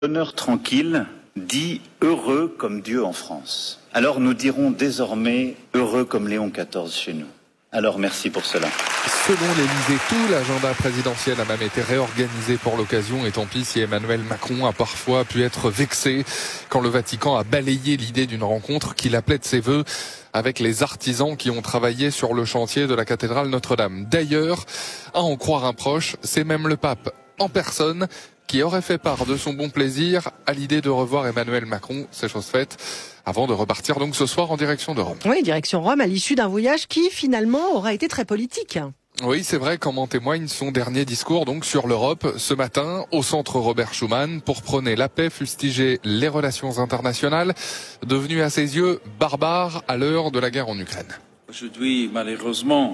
L'honneur tranquille dit heureux comme Dieu en France. Alors nous dirons désormais heureux comme Léon XIV chez nous. Alors merci pour cela. Selon l'Élysée, tout l'agenda présidentiel a même été réorganisé pour l'occasion, et tant pis si Emmanuel Macron a parfois pu être vexé quand le Vatican a balayé l'idée d'une rencontre qu'il appelait de ses vœux avec les artisans qui ont travaillé sur le chantier de la cathédrale Notre-Dame. D'ailleurs, à en croire un proche, c'est même le pape en personne qui aurait fait part de son bon plaisir à l'idée de revoir Emmanuel Macron, c'est chose faite, avant de repartir donc ce soir en direction de Rome. Oui, direction Rome, à l'issue d'un voyage qui finalement aura été très politique. Oui, c'est vrai, comme en témoigne son dernier discours donc sur l'Europe ce matin au centre Robert Schuman pour prôner la paix, fustiger les relations internationales devenues à ses yeux barbares à l'heure de la guerre en Ukraine. Aujourd'hui, malheureusement,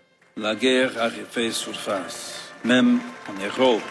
la guerre a refait surface, même en Europe.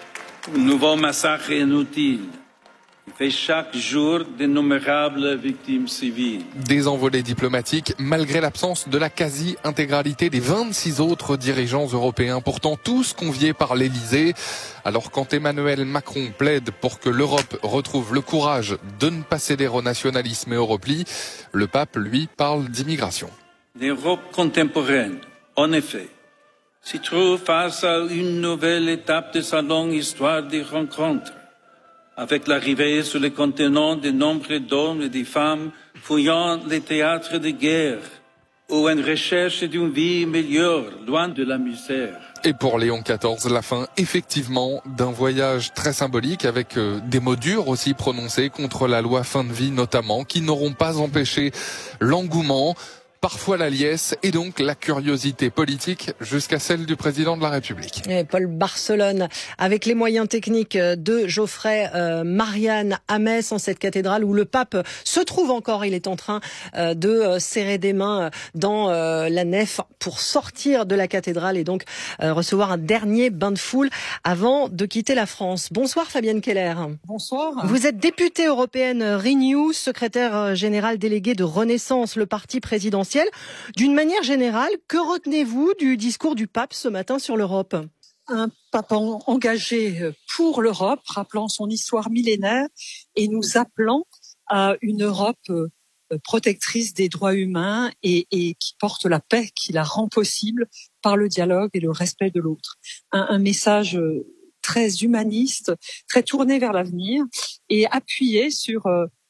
Un nouveau massacre inutile qui fait chaque jour d'innombrables victimes civiles. Des envolées diplomatiques malgré l'absence de la quasi-intégralité des 26 autres dirigeants européens, pourtant tous conviés par l'Élysée. Alors quand Emmanuel Macron plaide pour que l'Europe retrouve le courage de ne pas céder au nationalisme et au repli, le pape, lui, parle d'immigration. L'Europe contemporaine, en effet, se trouve face à une nouvelle étape de sa longue histoire de rencontres, avec l'arrivée sur le continent de nombreux d'hommes et de femmes fouillant les théâtres de guerre, ou en recherche d'une vie meilleure, loin de la misère. Et pour Léon XIV, la fin, effectivement, d'un voyage très symbolique avec des mots durs aussi prononcés contre la loi fin de vie notamment, qui n'auront pas empêché l'engouement, parfois la liesse et donc la curiosité politique jusqu'à celle du président de la République. Et Paul Barcelone, avec les moyens techniques de Geoffrey Marianne à Metz, en cette cathédrale où le pape se trouve encore. Il est en train de serrer des mains dans la nef pour sortir de la cathédrale et donc recevoir un dernier bain de foule avant de quitter la France. Bonsoir Fabienne Keller. Bonsoir. Vous êtes députée européenne Renew, secrétaire générale déléguée de Renaissance, le parti présidentiel. D'une manière générale, que retenez-vous du discours du pape ce matin sur l'Europe ? Un pape engagé pour l'Europe, rappelant son histoire millénaire et nous appelant à une Europe protectrice des droits humains et qui porte la paix, qui la rend possible par le dialogue et le respect de l'autre. Un message très humaniste, très tourné vers l'avenir et appuyé sur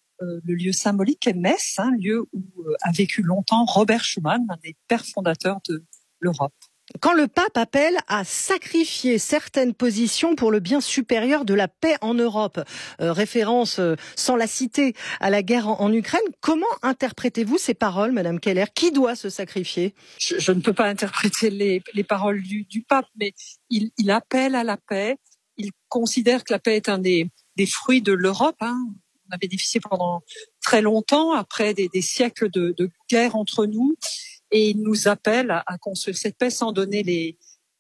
le lieu symbolique est Metz, lieu où a vécu longtemps Robert Schuman, un des pères fondateurs de l'Europe. Quand le pape appelle à sacrifier certaines positions pour le bien supérieur de la paix en Europe, référence sans la citer à la guerre en Ukraine, comment interprétez-vous ces paroles, Madame Keller ? Qui doit se sacrifier ? Je ne peux pas interpréter les paroles du pape, mais il appelle à la paix. Il considère que la paix est un des fruits de l'Europe. On a bénéficié pendant très longtemps, après des siècles de guerre entre nous, et il nous appelle à construire cette paix sans donner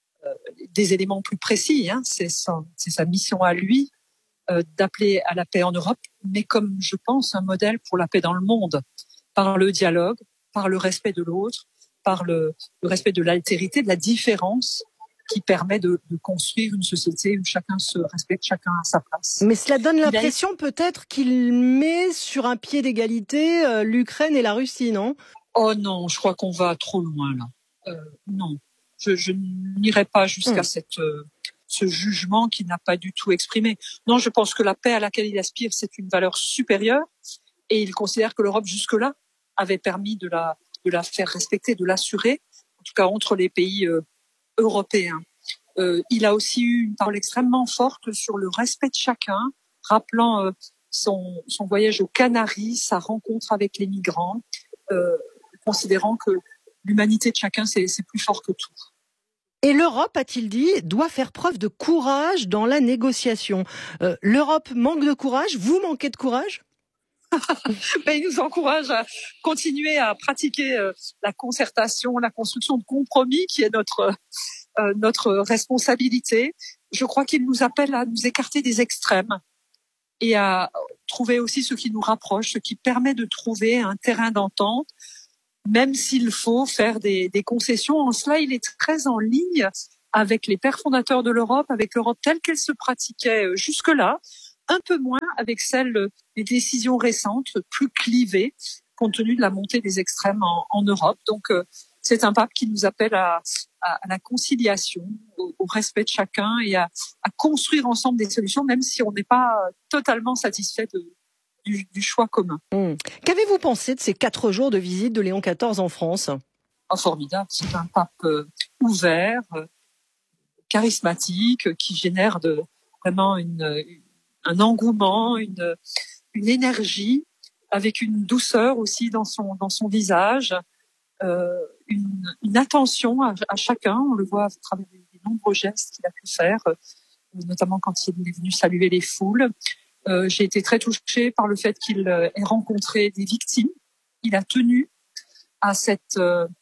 des éléments plus précis. C'est sa mission à lui d'appeler à la paix en Europe, mais comme je pense un modèle pour la paix dans le monde, par le dialogue, par le respect de l'autre, par le respect de l'altérité, de la différence, qui permet de construire une société où chacun se respecte, chacun à sa place. Mais cela donne l'impression peut-être qu'il met sur un pied d'égalité l'Ukraine et la Russie, non ? Oh non, je crois qu'on va trop loin là. Non, je n'irai pas jusqu'à ce jugement qu'il n'a pas du tout exprimé. Non, je pense que la paix à laquelle il aspire, c'est une valeur supérieure et il considère que l'Europe jusque-là avait permis de la faire respecter, de l'assurer, en tout cas entre les pays européen. Il a aussi eu une parole extrêmement forte sur le respect de chacun, rappelant son voyage aux Canaries, sa rencontre avec les migrants, considérant que l'humanité de chacun, c'est plus fort que tout. Et l'Europe, a-t-il dit, doit faire preuve de courage dans la négociation. L'Europe manque de courage, vous manquez de courage ? Il nous encourage à continuer à pratiquer la concertation, la construction de compromis qui est notre responsabilité. Je crois qu'il nous appelle à nous écarter des extrêmes et à trouver aussi ce qui nous rapproche, ce qui permet de trouver un terrain d'entente, même s'il faut faire des concessions. En cela, il est très en ligne avec les pères fondateurs de l'Europe, avec l'Europe telle qu'elle se pratiquait jusque-là, un peu moins avec des décisions récentes plus clivées compte tenu de la montée des extrêmes en Europe. Donc, c'est un pape qui nous appelle à la conciliation, au respect de chacun et à construire ensemble des solutions, même si on n'est pas totalement satisfait du choix commun. Qu'avez-vous pensé de ces 4 jours de visite de Léon XIV en France ? Formidable, c'est un pape ouvert, charismatique, qui génère vraiment un engouement, une énergie, avec une douceur aussi dans son visage, une attention à chacun. On le voit à travers les nombreux gestes qu'il a pu faire, notamment quand il est venu saluer les foules. J'ai été très touchée par le fait qu'il ait rencontré des victimes. Il a tenu à cette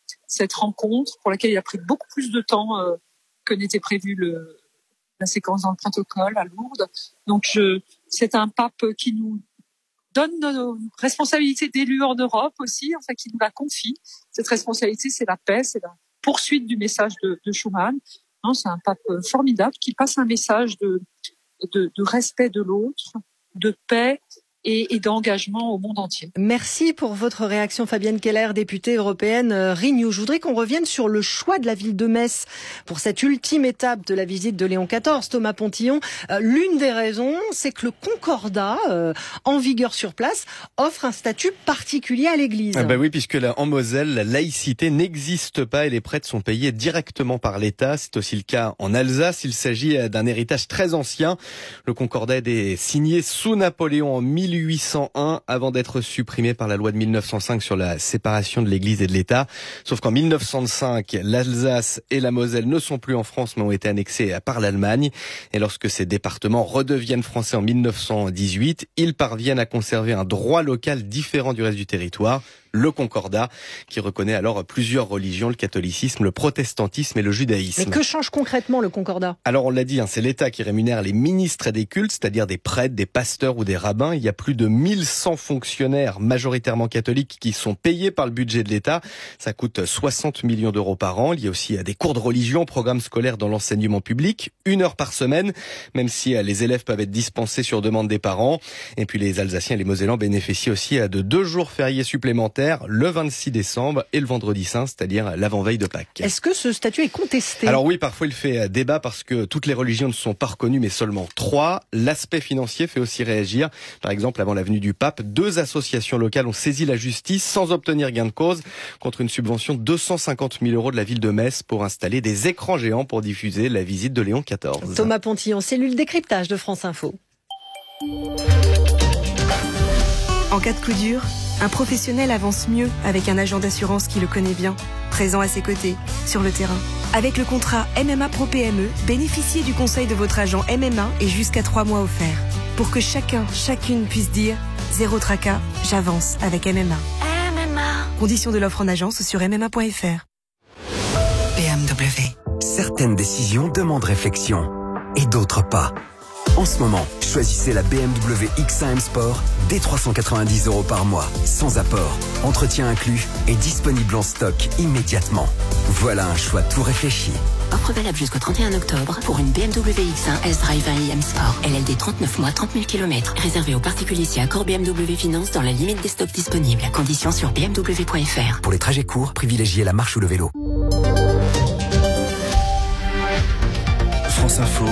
rencontre pour laquelle il a pris beaucoup plus de temps que n'était prévu la séquence dans le protocole à Lourdes. Donc c'est un pape qui nous donne nos responsabilités d'élus en Europe aussi, enfin qui nous la confie. Cette responsabilité, c'est la paix, c'est la poursuite du message de Schuman. Non, c'est un pape formidable qui passe un message de respect de l'autre, de paix et d'engagement au monde entier. Merci pour votre réaction, Fabienne Keller, députée européenne Renew. Je voudrais qu'on revienne sur le choix de la ville de Metz pour cette ultime étape de la visite de Léon XIV. Thomas Pontillon, l'une des raisons, c'est que le Concordat, en vigueur sur place, offre un statut particulier à l'église. Oui, puisque là, en Moselle, la laïcité n'existe pas et les prêtres sont payés directement par l'État. C'est aussi le cas en Alsace. Il s'agit d'un héritage très ancien. Le Concordat est signé sous Napoléon en 1801 avant d'être supprimé par la loi de 1905 sur la séparation de l'Église et de l'État. Sauf qu'en 1905, l'Alsace et la Moselle ne sont plus en France mais ont été annexés par l'Allemagne. Et lorsque ces départements redeviennent français en 1918, ils parviennent à conserver un droit local différent du reste du territoire. Le Concordat, qui reconnaît alors plusieurs religions, le catholicisme, le protestantisme et le judaïsme. Mais que change concrètement le Concordat ? Alors on l'a dit, c'est l'État qui rémunère les ministres des cultes, c'est-à-dire des prêtres, des pasteurs ou des rabbins. Il y a plus de 1100 fonctionnaires majoritairement catholiques qui sont payés par le budget de l'État. Ça coûte 60 millions d'euros par an. Il y a aussi des cours de religion, programmes scolaires dans l'enseignement public, 1 heure par semaine, même si les élèves peuvent être dispensés sur demande des parents. Et puis les Alsaciens et les Mosellans bénéficient aussi de 2 jours fériés supplémentaires, le 26 décembre et le vendredi saint, c'est-à-dire l'avant-veille de Pâques. Est-ce que ce statut est contesté ? Alors oui, parfois il fait débat parce que toutes les religions ne sont pas reconnues, mais seulement 3. L'aspect financier fait aussi réagir. Par exemple, avant la venue du pape, 2 associations locales ont saisi la justice sans obtenir gain de cause contre une subvention de 250 000 euros de la ville de Metz pour installer des écrans géants pour diffuser la visite de Léon XIV. Thomas Pontillon, cellule décryptage de France Info. En cas de coup dur, un professionnel avance mieux avec un agent d'assurance qui le connaît bien, présent à ses côtés, sur le terrain. Avec le contrat MMA Pro PME, bénéficiez du conseil de votre agent MMA et jusqu'à 3 mois offerts. Pour que chacune puisse dire « Zéro tracas, j'avance avec MMA ». Conditions de l'offre en agence sur mma.fr. BMW. Certaines décisions demandent réflexion et d'autres pas. En ce moment, choisissez la BMW X1 M Sport dès 390 € par mois, sans apport, entretien inclus et disponible en stock immédiatement. Voilà un choix tout réfléchi. Offre valable jusqu'au 31 octobre pour une BMW X1 S-Drive 1 iM Sport. LLD 39 mois, 30 000 km. Réservé aux particuliers si accord BMW Finance dans la limite des stocks disponibles. Conditions sur bmw.fr. Pour les trajets courts, privilégiez la marche ou le vélo. France Info.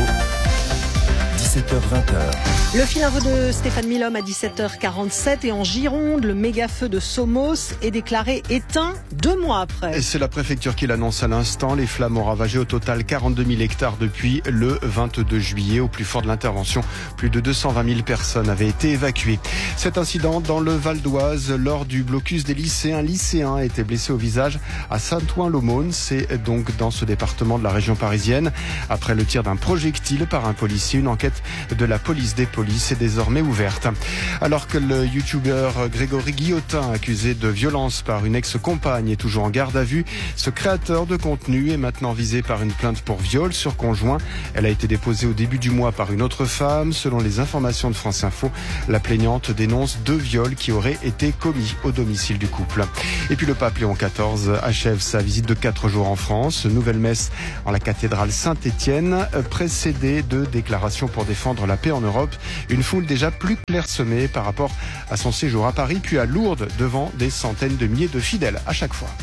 17h-20h. Le fil info de Stéphane Milhomme à 17h47 et en Gironde, le méga feu de Somos est déclaré éteint 2 mois après. Et c'est la préfecture qui l'annonce à l'instant. Les flammes ont ravagé au total 42 000 hectares depuis le 22 juillet. Au plus fort de l'intervention, plus de 220 000 personnes avaient été évacuées. Cet incident dans le Val d'Oise, lors du blocus des lycées, un lycéen a été blessé au visage à Saint-Ouen-l'Aumône. C'est donc dans ce département de la région parisienne. Après le tir d'un projectile par un policier, une enquête de la police des polices est désormais ouverte. Alors que le youtubeur Grégory Guillotin, accusé de violence par une ex-compagne, est toujours en garde à vue, ce créateur de contenu est maintenant visé par une plainte pour viol sur conjoint. Elle a été déposée au début du mois par une autre femme. Selon les informations de France Info, la plaignante dénonce 2 viols qui auraient été commis au domicile du couple. Et puis le pape Léon XIV achève sa visite de 4 jours en France. Nouvelle messe en la cathédrale Saint-Étienne, précédée de déclarations pour défendre la paix en Europe. Une foule déjà plus clairsemée par rapport à son séjour à Paris, puis à Lourdes, devant des centaines de milliers de fidèles à chaque fois.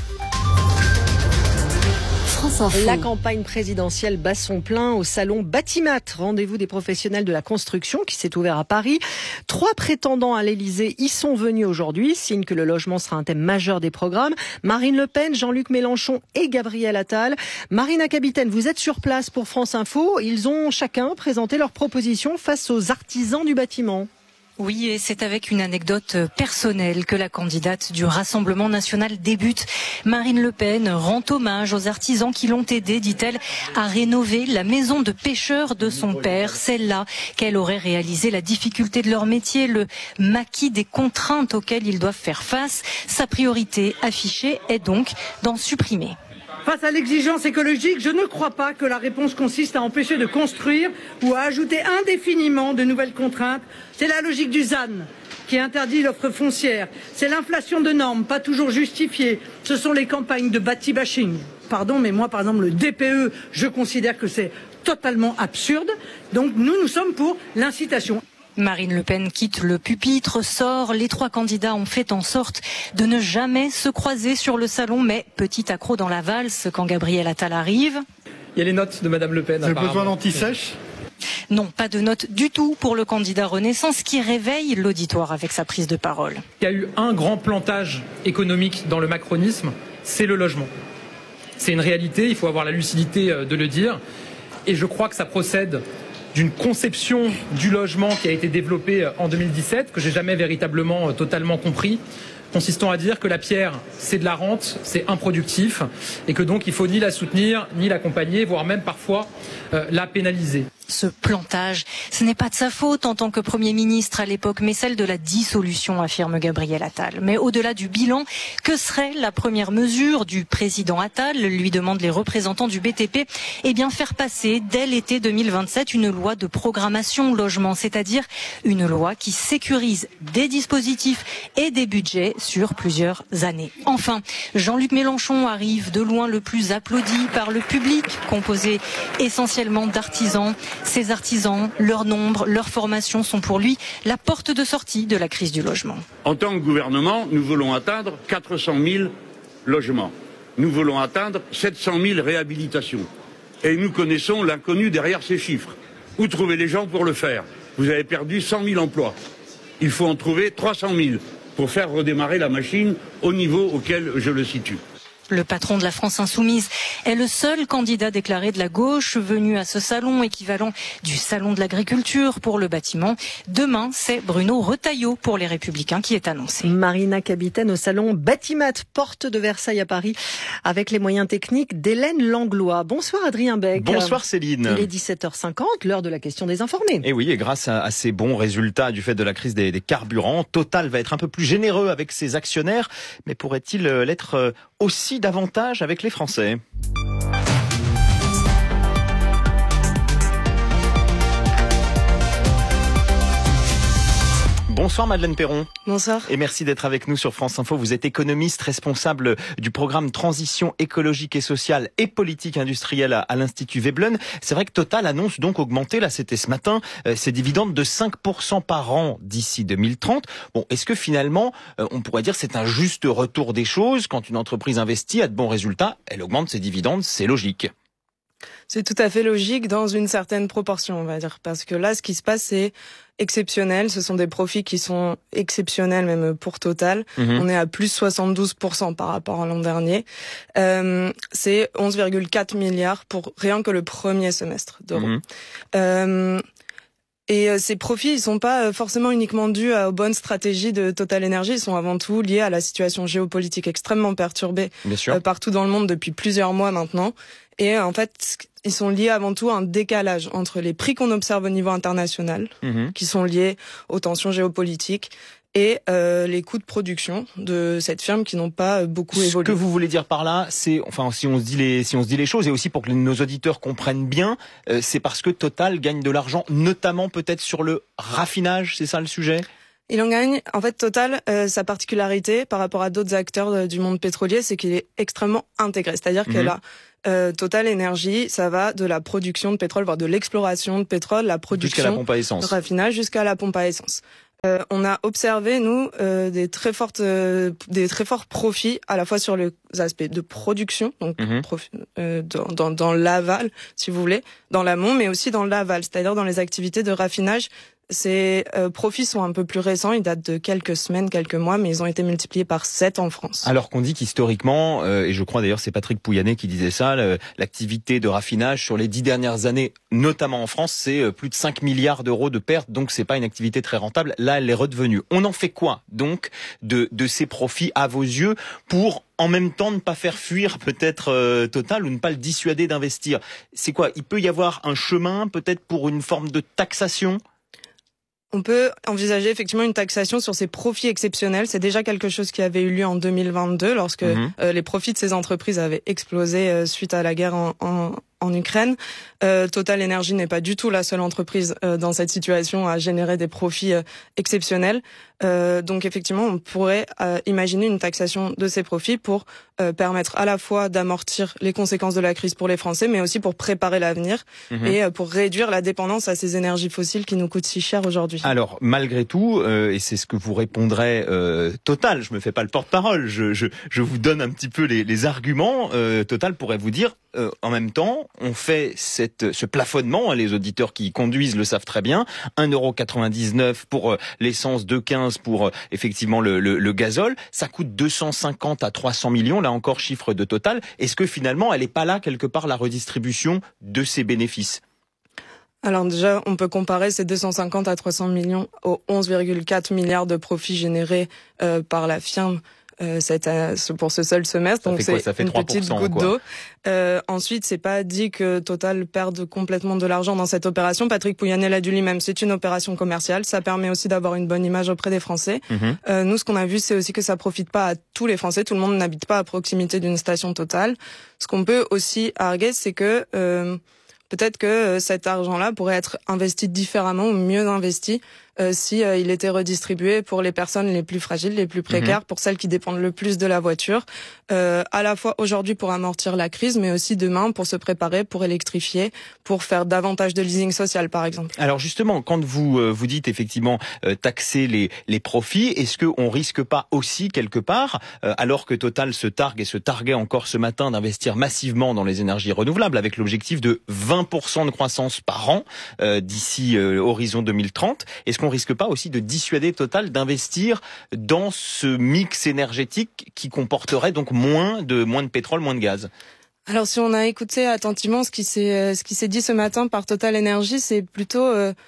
La campagne présidentielle bat son plein au salon Batimat, rendez-vous des professionnels de la construction qui s'est ouvert à Paris. 3 prétendants à l'Élysée y sont venus aujourd'hui, signe que le logement sera un thème majeur des programmes. Marine Le Pen, Jean-Luc Mélenchon et Gabriel Attal. Marina Capitaine, vous êtes sur place pour France Info. Ils ont chacun présenté leurs propositions face aux artisans du bâtiment. Oui, et c'est avec une anecdote personnelle que la candidate du Rassemblement national débute. Marine Le Pen rend hommage aux artisans qui l'ont aidée, dit-elle, à rénover la maison de pêcheurs de son père, celle-là qu'elle aurait réalisé la difficulté de leur métier, le maquis des contraintes auxquelles ils doivent faire face. Sa priorité affichée est donc d'en supprimer. Face à l'exigence écologique, je ne crois pas que la réponse consiste à empêcher de construire ou à ajouter indéfiniment de nouvelles contraintes. C'est la logique du ZAN qui interdit l'offre foncière. C'est l'inflation de normes, pas toujours justifiée. Ce sont les campagnes de bâti-bashing. Pardon, mais moi, par exemple, le DPE, je considère que c'est totalement absurde. Donc nous sommes pour l'incitation. Marine Le Pen quitte le pupitre, sort. Les 3 candidats ont fait en sorte de ne jamais se croiser sur le salon, mais petit accroc dans la valse quand Gabriel Attal arrive. Il y a les notes de Madame Le Pen. Vous avez besoin d'anti-sèche ? Non, pas de notes du tout pour le candidat Renaissance qui réveille l'auditoire avec sa prise de parole. Il y a eu un grand plantage économique dans le macronisme, c'est le logement. C'est une réalité, il faut avoir la lucidité de le dire. Et je crois que ça procède d'une conception du logement qui a été développée en 2017, que j'ai jamais véritablement totalement compris, consistant à dire que la pierre, c'est de la rente, c'est improductif, et que donc il faut ni la soutenir, ni l'accompagner, voire même parfois la pénaliser. Ce plantage, ce n'est pas de sa faute en tant que Premier ministre à l'époque, mais celle de la dissolution, affirme Gabriel Attal. Mais au-delà du bilan, que serait la première mesure du président Attal, lui demandent les représentants du BTP, eh bien faire passer dès l'été 2027 une loi de programmation logement, c'est-à-dire une loi qui sécurise des dispositifs et des budgets sur plusieurs années. Enfin, Jean-Luc Mélenchon arrive de loin le plus applaudi par le public, composé essentiellement d'artisans. Ces artisans, leur nombre, leur formation sont pour lui la porte de sortie de la crise du logement. En tant que gouvernement, nous voulons atteindre 400 000 logements. Nous voulons atteindre 700 000 réhabilitations. Et nous connaissons l'inconnu derrière ces chiffres. Où trouver les gens pour le faire ? Vous avez perdu 100 000 emplois. Il faut en trouver 300 000 pour faire redémarrer la machine au niveau auquel je le situe. Le patron de la France Insoumise est le seul candidat déclaré de la gauche venu à ce salon, équivalent du salon de l'agriculture pour le bâtiment. Demain, c'est Bruno Retailleau pour les Républicains qui est annoncé. Marina Capitaine au salon Batimat, porte de Versailles à Paris, avec les moyens techniques d'Hélène Langlois. Bonsoir Adrien Beck. Bonsoir Céline. Il est 17h50, l'heure de la question des informés. Et oui, et grâce à ces bons résultats du fait de la crise des carburants, Total va être un peu plus généreux avec ses actionnaires, mais pourrait-il l'être aussi davantage avec les Français ? Bonsoir Madeleine Perron. Bonsoir. Et merci d'être avec nous sur France Info. Vous êtes économiste, responsable du programme Transition écologique et sociale et politique industrielle à l'Institut Veblen. C'est vrai que Total annonce donc augmenter, là c'était ce matin, ses dividendes de 5% par an d'ici 2030. Bon, est-ce que finalement, on pourrait dire c'est un juste retour des choses quand une entreprise investit, a de bons résultats, elle augmente ses dividendes, c'est logique? C'est tout à fait logique dans une certaine proportion, on va dire. Parce que là, ce qui se passe, c'est exceptionnel. Ce sont des profits qui sont exceptionnels, même pour Total. On est à plus 72% par rapport à l'an dernier. C'est 11,4 milliards pour rien que le premier semestre d'euros. Et ces profits, ils sont pas forcément uniquement dus aux bonnes stratégies de Total Energy, ils sont avant tout liés à la situation géopolitique extrêmement perturbée partout dans le monde depuis plusieurs mois maintenant. Et en fait, ils sont liés avant tout à un décalage entre les prix qu'on observe au niveau international, qui sont liés aux tensions géopolitiques, et les coûts de production de cette firme qui n'ont pas beaucoup évolué. Ce que vous voulez dire par là, c'est, enfin, si on se dit les choses, et aussi pour que nos auditeurs comprennent bien, c'est parce que Total gagne de l'argent, notamment peut-être sur le raffinage, c'est ça le sujet ? Il en gagne. En fait, Total, sa particularité par rapport à d'autres acteurs du monde pétrolier, c'est qu'il est extrêmement intégré. C'est-à-dire qu'elle a Total Energy, ça va de la production de pétrole, voire de l'exploration de pétrole, la production, jusqu'à la pompe à essence, le raffinage, jusqu'à la pompe à essence. On a observé, nous, des très forts profits, à la fois sur les aspects de production, donc dans l'aval, si vous voulez, dans l'amont, mais aussi dans l'aval, c'est-à-dire dans les activités de raffinage. Ces profits sont un peu plus récents, ils datent de quelques semaines, quelques mois, mais ils ont été multipliés par 7 en France. Alors qu'on dit qu'historiquement, et je crois d'ailleurs c'est Patrick Pouyanné qui disait ça, l'activité de raffinage sur les 10 dernières années, notamment en France, c'est plus de 5 milliards d'euros de pertes, donc c'est pas une activité très rentable. Là, elle est redevenue. On en fait quoi donc de ces profits à vos yeux pour en même temps ne pas faire fuir peut-être Total ou ne pas le dissuader d'investir? C'est quoi? Il peut y avoir un chemin peut-être pour une forme de taxation? On peut envisager effectivement une taxation sur ces profits exceptionnels. C'est déjà quelque chose qui avait eu lieu en 2022 lorsque les profits de ces entreprises avaient explosé suite à la guerre en Ukraine. Total Energy n'est pas du tout la seule entreprise dans cette situation à générer des profits exceptionnels. Donc effectivement, on pourrait imaginer une taxation de ces profits pour permettre à la fois d'amortir les conséquences de la crise pour les Français, mais aussi pour préparer l'avenir et pour réduire la dépendance à ces énergies fossiles qui nous coûtent si cher aujourd'hui. Alors, malgré tout, et c'est ce que vous répondrez Total, je me fais pas le porte-parole, je vous donne un petit peu les arguments. Total pourrait vous dire, en même temps, on fait ce plafonnement, les auditeurs qui conduisent le savent très bien, 1,99€ pour l'essence, 2,15€ pour effectivement le gazole, ça coûte 250 à 300 millions, là encore chiffre de Total. Est-ce que finalement, elle n'est pas là quelque part la redistribution de ces bénéfices ? Alors déjà, on peut comparer ces 250 à 300 millions aux 11,4 milliards de profits générés par la firme pour ce seul semestre. Donc c'est une petite goutte d'eau. Ensuite, c'est pas dit que Total perde complètement de l'argent dans cette opération. Patrick Pouyanné l'a dit lui-même, c'est une opération commerciale. Ça permet aussi d'avoir une bonne image auprès des Français. Nous, ce qu'on a vu, c'est aussi que ça profite pas à tous les Français. Tout le monde n'habite pas à proximité d'une station Total. Ce qu'on peut aussi arguer, c'est que peut-être que cet argent-là pourrait être investi différemment ou mieux investi si il était redistribué pour les personnes les plus fragiles, les plus précaires, pour celles qui dépendent le plus de la voiture, à la fois aujourd'hui pour amortir la crise, mais aussi demain pour se préparer, pour électrifier, pour faire davantage de leasing social, par exemple. Alors justement, quand vous dites effectivement taxer les profits, est-ce qu'on risque pas aussi quelque part, alors que Total se targue et se targuait encore ce matin d'investir massivement dans les énergies renouvelables avec l'objectif de 20% de croissance par an d'ici horizon 2030, est-ce qu'on risque pas aussi de dissuader Total d'investir dans ce mix énergétique qui comporterait donc moins de pétrole, moins de gaz? Alors si on a écouté attentivement ce qui s'est dit ce matin par Total Energy, c'est plutôt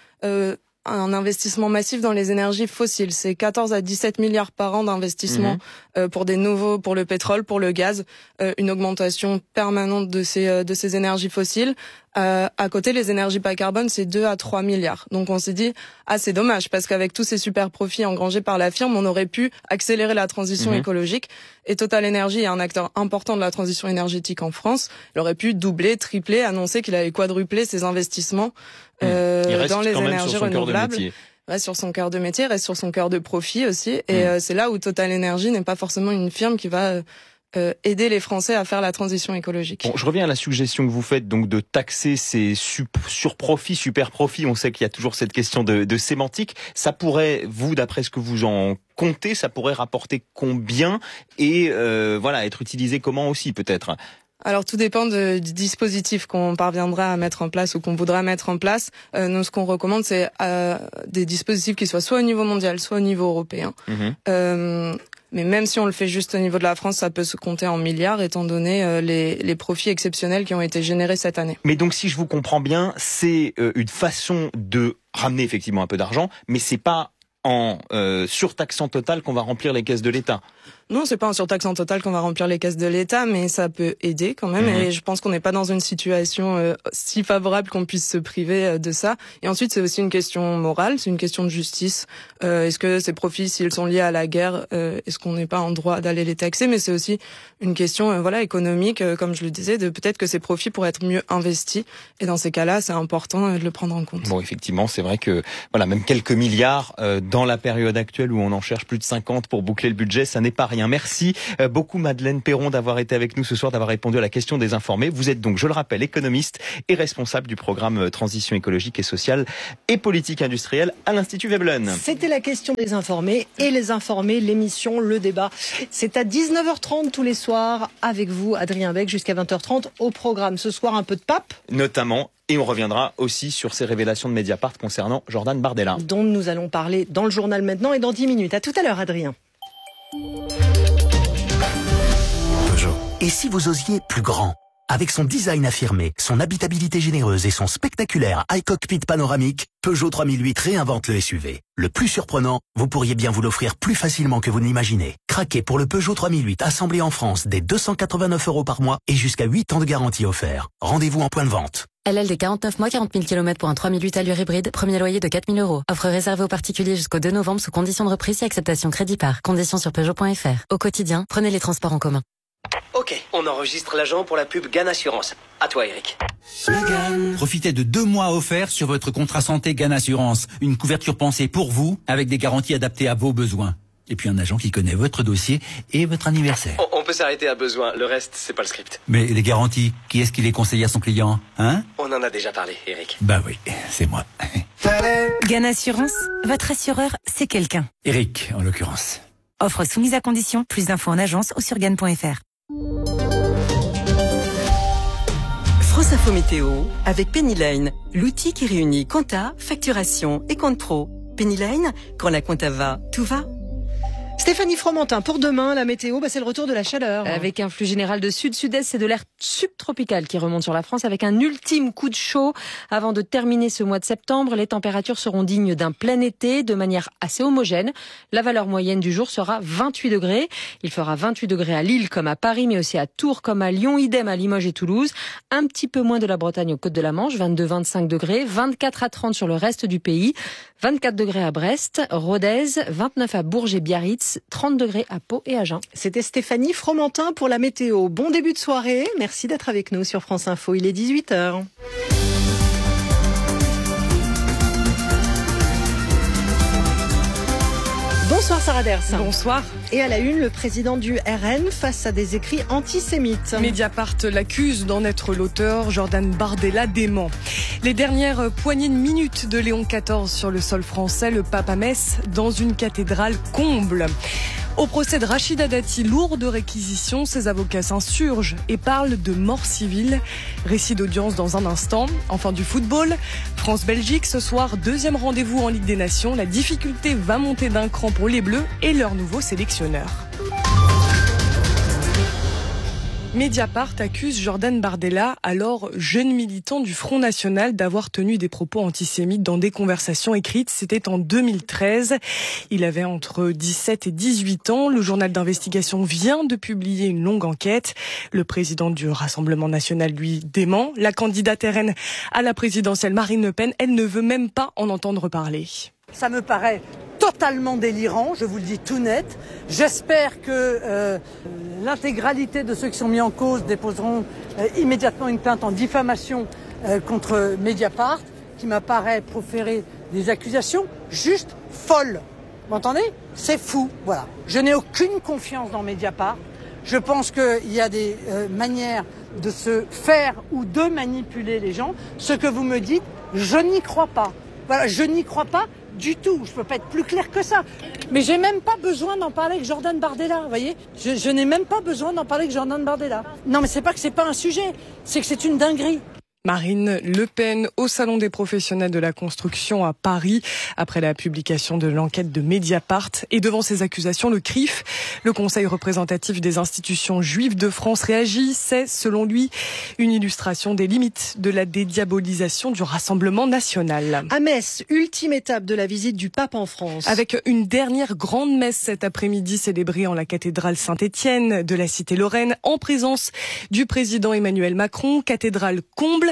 un investissement massif dans les énergies fossiles. C'est 14 à 17 milliards par an d'investissement pour le pétrole, pour le gaz, une augmentation permanente de ces énergies fossiles. À côté, les énergies bas carbone, c'est 2 à 3 milliards. Donc on s'est dit, c'est dommage, parce qu'avec tous ces super profits engrangés par la firme, on aurait pu accélérer la transition écologique. Et Total Energy est un acteur important de la transition énergétique en France. Il aurait pu doubler, tripler, annoncer qu'il allait quadrupler ses investissements dans les énergies renouvelables. Reste sur son cœur de métier, reste sur son cœur de profit aussi. Et c'est là où Total Energy n'est pas forcément une firme qui va aider les Français à faire la transition écologique. Bon, je reviens à la suggestion que vous faites, donc de taxer ces surprofits, super profits. On sait qu'il y a toujours cette question de sémantique. Ça pourrait, vous, d'après ce que vous en comptez, ça pourrait rapporter combien et être utilisé comment aussi peut-être? Alors tout dépend du dispositif qu'on parviendra à mettre en place ou qu'on voudra mettre en place. Nous, ce qu'on recommande, c'est des dispositifs qui soient soit au niveau mondial, soit au niveau européen. Mais même si on le fait juste au niveau de la France, ça peut se compter en milliards, étant donné les profits exceptionnels qui ont été générés cette année. Mais donc, si je vous comprends bien, c'est une façon de ramener effectivement un peu d'argent, mais c'est pas en surtaxant Total qu'on va remplir les caisses de l'État. Non, c'est pas en surtaxant Total qu'on va remplir les caisses de l'État, mais ça peut aider quand même. Et je pense qu'on n'est pas dans une situation si favorable qu'on puisse se priver de ça. Et ensuite, c'est aussi une question morale, c'est une question de justice. Est-ce que ces profits, s'ils sont liés à la guerre, est-ce qu'on n'est pas en droit d'aller les taxer? Mais c'est aussi une question économique, comme je le disais, de peut-être que ces profits pourraient être mieux investis. Et dans ces cas-là, c'est important de le prendre en compte. Bon, effectivement, c'est vrai que même quelques milliards dans la période actuelle où on en cherche plus de 50 pour boucler le budget, ça n'est pas rien. Merci beaucoup Madeleine Perron d'avoir été avec nous ce soir, d'avoir répondu à la question des informés. Vous êtes donc, je le rappelle, économiste et responsable du programme Transition écologique et sociale et politique industrielle à l'Institut Veblen. C'était la question des informés et les informés, l'émission, le débat. C'est à 19h30 tous les soirs avec vous, Adrien Beck, jusqu'à 20h30 au programme. Ce soir, un peu de pape. Notamment. Et on reviendra aussi sur ces révélations de Mediapart concernant Jordan Bardella. Dont nous allons parler dans le journal maintenant et dans 10 minutes. À tout à l'heure, Adrien. Peugeot. Et si vous osiez plus grand ? Avec son design affirmé, son habitabilité généreuse et son spectaculaire iCockpit panoramique, Peugeot 3008 réinvente le SUV. Le plus surprenant, vous pourriez bien vous l'offrir plus facilement que vous ne l'imaginez. Craquez pour le Peugeot 3008 assemblé en France dès 289 € par mois et jusqu'à 8 ans de garantie offert. Rendez-vous en point de vente. LLD 49 mois, 40 000 km pour un 3008 allure hybride, premier loyer de 4 000 €. Offre réservée aux particuliers jusqu'au 2 novembre sous conditions de reprise et acceptation crédit par. Conditions sur Peugeot.fr. Au quotidien, prenez les transports en commun. Ok, on enregistre l'agent pour la pub GAN Assurance. À toi Eric. Profitez de 2 mois offerts sur votre contrat santé GAN Assurance. Une couverture pensée pour vous, avec des garanties adaptées à vos besoins. Et puis un agent qui connaît votre dossier et votre anniversaire. On peut s'arrêter à besoin, le reste c'est pas le script. Mais les garanties, qui est-ce qui les conseille à son client, hein? On en a déjà parlé, Eric. Bah oui, c'est moi. GAN Assurance, votre assureur, c'est quelqu'un. Eric, en l'occurrence. Offre soumise à condition, plus d'infos en agence ou sur GAN.fr. France Info Météo avec Pennyline, l'outil qui réunit compta, facturation et compte pro. Pennyline, quand la compta va, tout va. Stéphanie Fromentin, pour demain, la météo, c'est le retour de la chaleur. Avec un flux général de sud-sud-est, c'est de l'air subtropical qui remonte sur la France avec un ultime coup de chaud. Avant de terminer ce mois de septembre, les températures seront dignes d'un plein été de manière assez homogène. La valeur moyenne du jour sera 28 degrés. Il fera 28 degrés à Lille comme à Paris, mais aussi à Tours comme à Lyon, idem à Limoges et Toulouse. Un petit peu moins de la Bretagne aux côtes de la Manche, 22-25 degrés, 24 à 30 sur le reste du pays, 24 degrés à Brest, Rodez, 29 à Bourges et Biarritz, 30 degrés à Pau et Agen. C'était Stéphanie Fromentin pour la météo. Bon début de soirée. Merci d'être avec nous sur France Info. Il est 18h. Bonsoir Sarah Ders. Bonsoir. Et à la une, le président du RN face à des écrits antisémites. Mediapart l'accuse d'en être l'auteur, Jordan Bardella dément. Les dernières poignées de minutes de Léon XIV sur le sol français, le pape à Metz dans une cathédrale comble. Au procès de Rachida Dati, lourde réquisition, ses avocats s'insurgent et parlent de mort civile. Récit d'audience dans un instant. Enfin du football. France-Belgique, ce soir, deuxième rendez-vous en Ligue des Nations. La difficulté va monter d'un cran pour les Bleus et leur nouveau sélectionneur. Mediapart accuse Jordan Bardella, alors jeune militant du Front National, d'avoir tenu des propos antisémites dans des conversations écrites. C'était en 2013. Il avait entre 17 et 18 ans. Le journal d'investigation vient de publier une longue enquête. Le président du Rassemblement National, lui, dément. La candidate RN à la présidentielle, Marine Le Pen, elle ne veut même pas en entendre parler. Ça me paraît totalement délirant, je vous le dis tout net. J'espère que l'intégralité de ceux qui sont mis en cause déposeront immédiatement une plainte en diffamation contre Mediapart, qui m'apparaît proférer des accusations juste folles. Vous m'entendez ? C'est fou, voilà. Je n'ai aucune confiance dans Mediapart. Je pense qu'il y a des manières de se faire ou de manipuler les gens. Ce que vous me dites, je n'y crois pas. Voilà, je n'y crois pas du tout. Je peux pas être plus clair que ça. Mais j'ai même pas besoin d'en parler avec Jordan Bardella, vous voyez. Je n'ai même pas besoin d'en parler avec Jordan Bardella. Non, mais c'est pas que c'est pas un sujet, c'est que c'est une dinguerie. Marine Le Pen au Salon des professionnels de la construction à Paris après la publication de l'enquête de Mediapart. Et devant ces accusations, le CRIF, le Conseil représentatif des institutions juives de France, réagit. C'est, selon lui, une illustration des limites de la dédiabolisation du Rassemblement national. À Metz, ultime étape de la visite du pape en France. Avec une dernière grande messe cet après-midi célébrée en la cathédrale Saint-Étienne de la Cité-Lorraine en présence du président Emmanuel Macron. Cathédrale comble.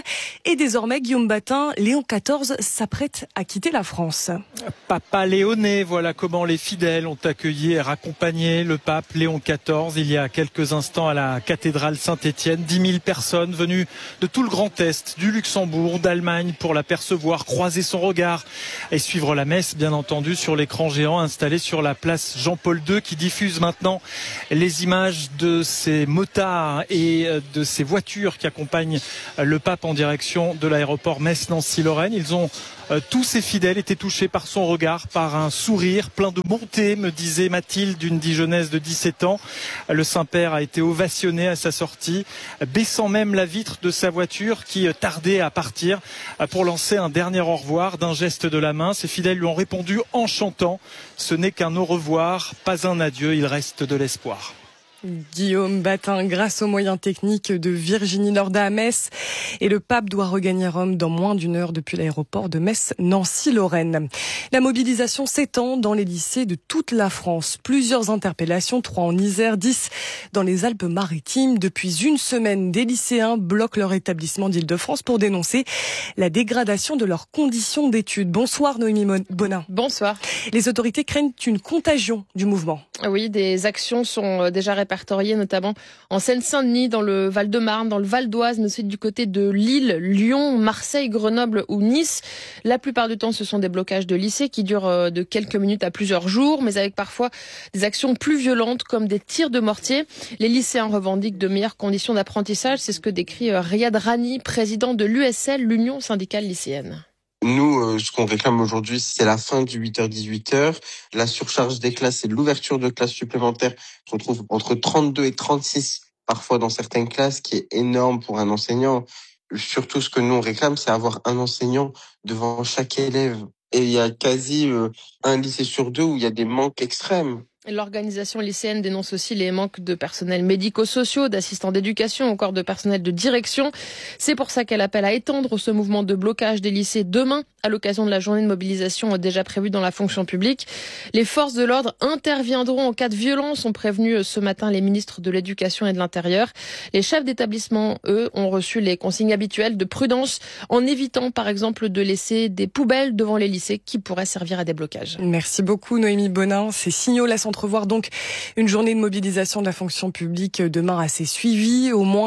Et désormais, Guillaume Batin, Léon XIV s'apprête à quitter la France. Papa Léoné, voilà comment les fidèles ont accueilli et raccompagné le pape Léon XIV il y a quelques instants à la cathédrale Saint-Étienne. 10 000 personnes venues de tout le Grand Est, du Luxembourg, d'Allemagne pour l'apercevoir, croiser son regard et suivre la messe, bien entendu, sur l'écran géant installé sur la place Jean-Paul II qui diffuse maintenant les images de ces motards et de ces voitures qui accompagnent le pape en direction de l'aéroport Metz-Nancy-Lorraine. Ils ont tous ces fidèles étaient touchés par son regard, par un sourire plein de bonté, me disait Mathilde, une dijonnaise de 17 ans. Le Saint-Père a été ovationné à sa sortie, baissant même la vitre de sa voiture qui tardait à partir pour lancer un dernier au revoir d'un geste de la main. Ses fidèles lui ont répondu en chantant « Ce n'est qu'un au revoir, pas un adieu, il reste de l'espoir ». Guillaume Batin, grâce aux moyens techniques de Virginie Lorda à Metz. Et le pape doit regagner Rome dans moins d'une heure depuis l'aéroport de Metz-Nancy-Lorraine. La mobilisation s'étend dans les lycées de toute la France. Plusieurs interpellations, 3 en Isère, 10 dans les Alpes-Maritimes. Depuis une semaine, des lycéens bloquent leur établissement d'Île-de-France pour dénoncer la dégradation de leurs conditions d'études. Bonsoir Noémie Bonin. Bonsoir. Les autorités craignent une contagion du mouvement. Oui, des actions sont déjà réparties, notamment en Seine-Saint-Denis, dans le Val-de-Marne, dans le Val d'Oise, mais aussi du côté de Lille, Lyon, Marseille, Grenoble ou Nice. La plupart du temps, ce sont des blocages de lycées qui durent de quelques minutes à plusieurs jours, mais avec parfois des actions plus violentes comme des tirs de mortier. Les lycéens revendiquent de meilleures conditions d'apprentissage. C'est ce que décrit Riyad Rani, président de l'USL, l'Union syndicale lycéenne. Nous, ce qu'on réclame aujourd'hui, c'est la fin du 8h-18h, la surcharge des classes et l'ouverture de classes supplémentaires qu'on trouve entre 32 et 36 parfois dans certaines classes, qui est énorme pour un enseignant. Surtout, ce que nous on réclame, c'est avoir un enseignant devant chaque élève. Et il y a quasi un lycée sur 2 où il y a des manques extrêmes. L'organisation lycéenne dénonce aussi les manques de personnel médico-sociaux, d'assistants d'éducation, encore de personnel de direction. C'est pour ça qu'elle appelle à étendre ce mouvement de blocage des lycées demain, à l'occasion de la journée de mobilisation déjà prévue dans la fonction publique. Les forces de l'ordre interviendront en cas de violence, ont prévenu ce matin les ministres de l'Éducation et de l'Intérieur. Les chefs d'établissement, eux, ont reçu les consignes habituelles de prudence, en évitant par exemple de laisser des poubelles devant les lycées qui pourraient servir à des blocages. Merci beaucoup Noémie Bonin. Ces signaux laissent entrevoir donc une journée de mobilisation de la fonction publique demain assez suivie. Au moins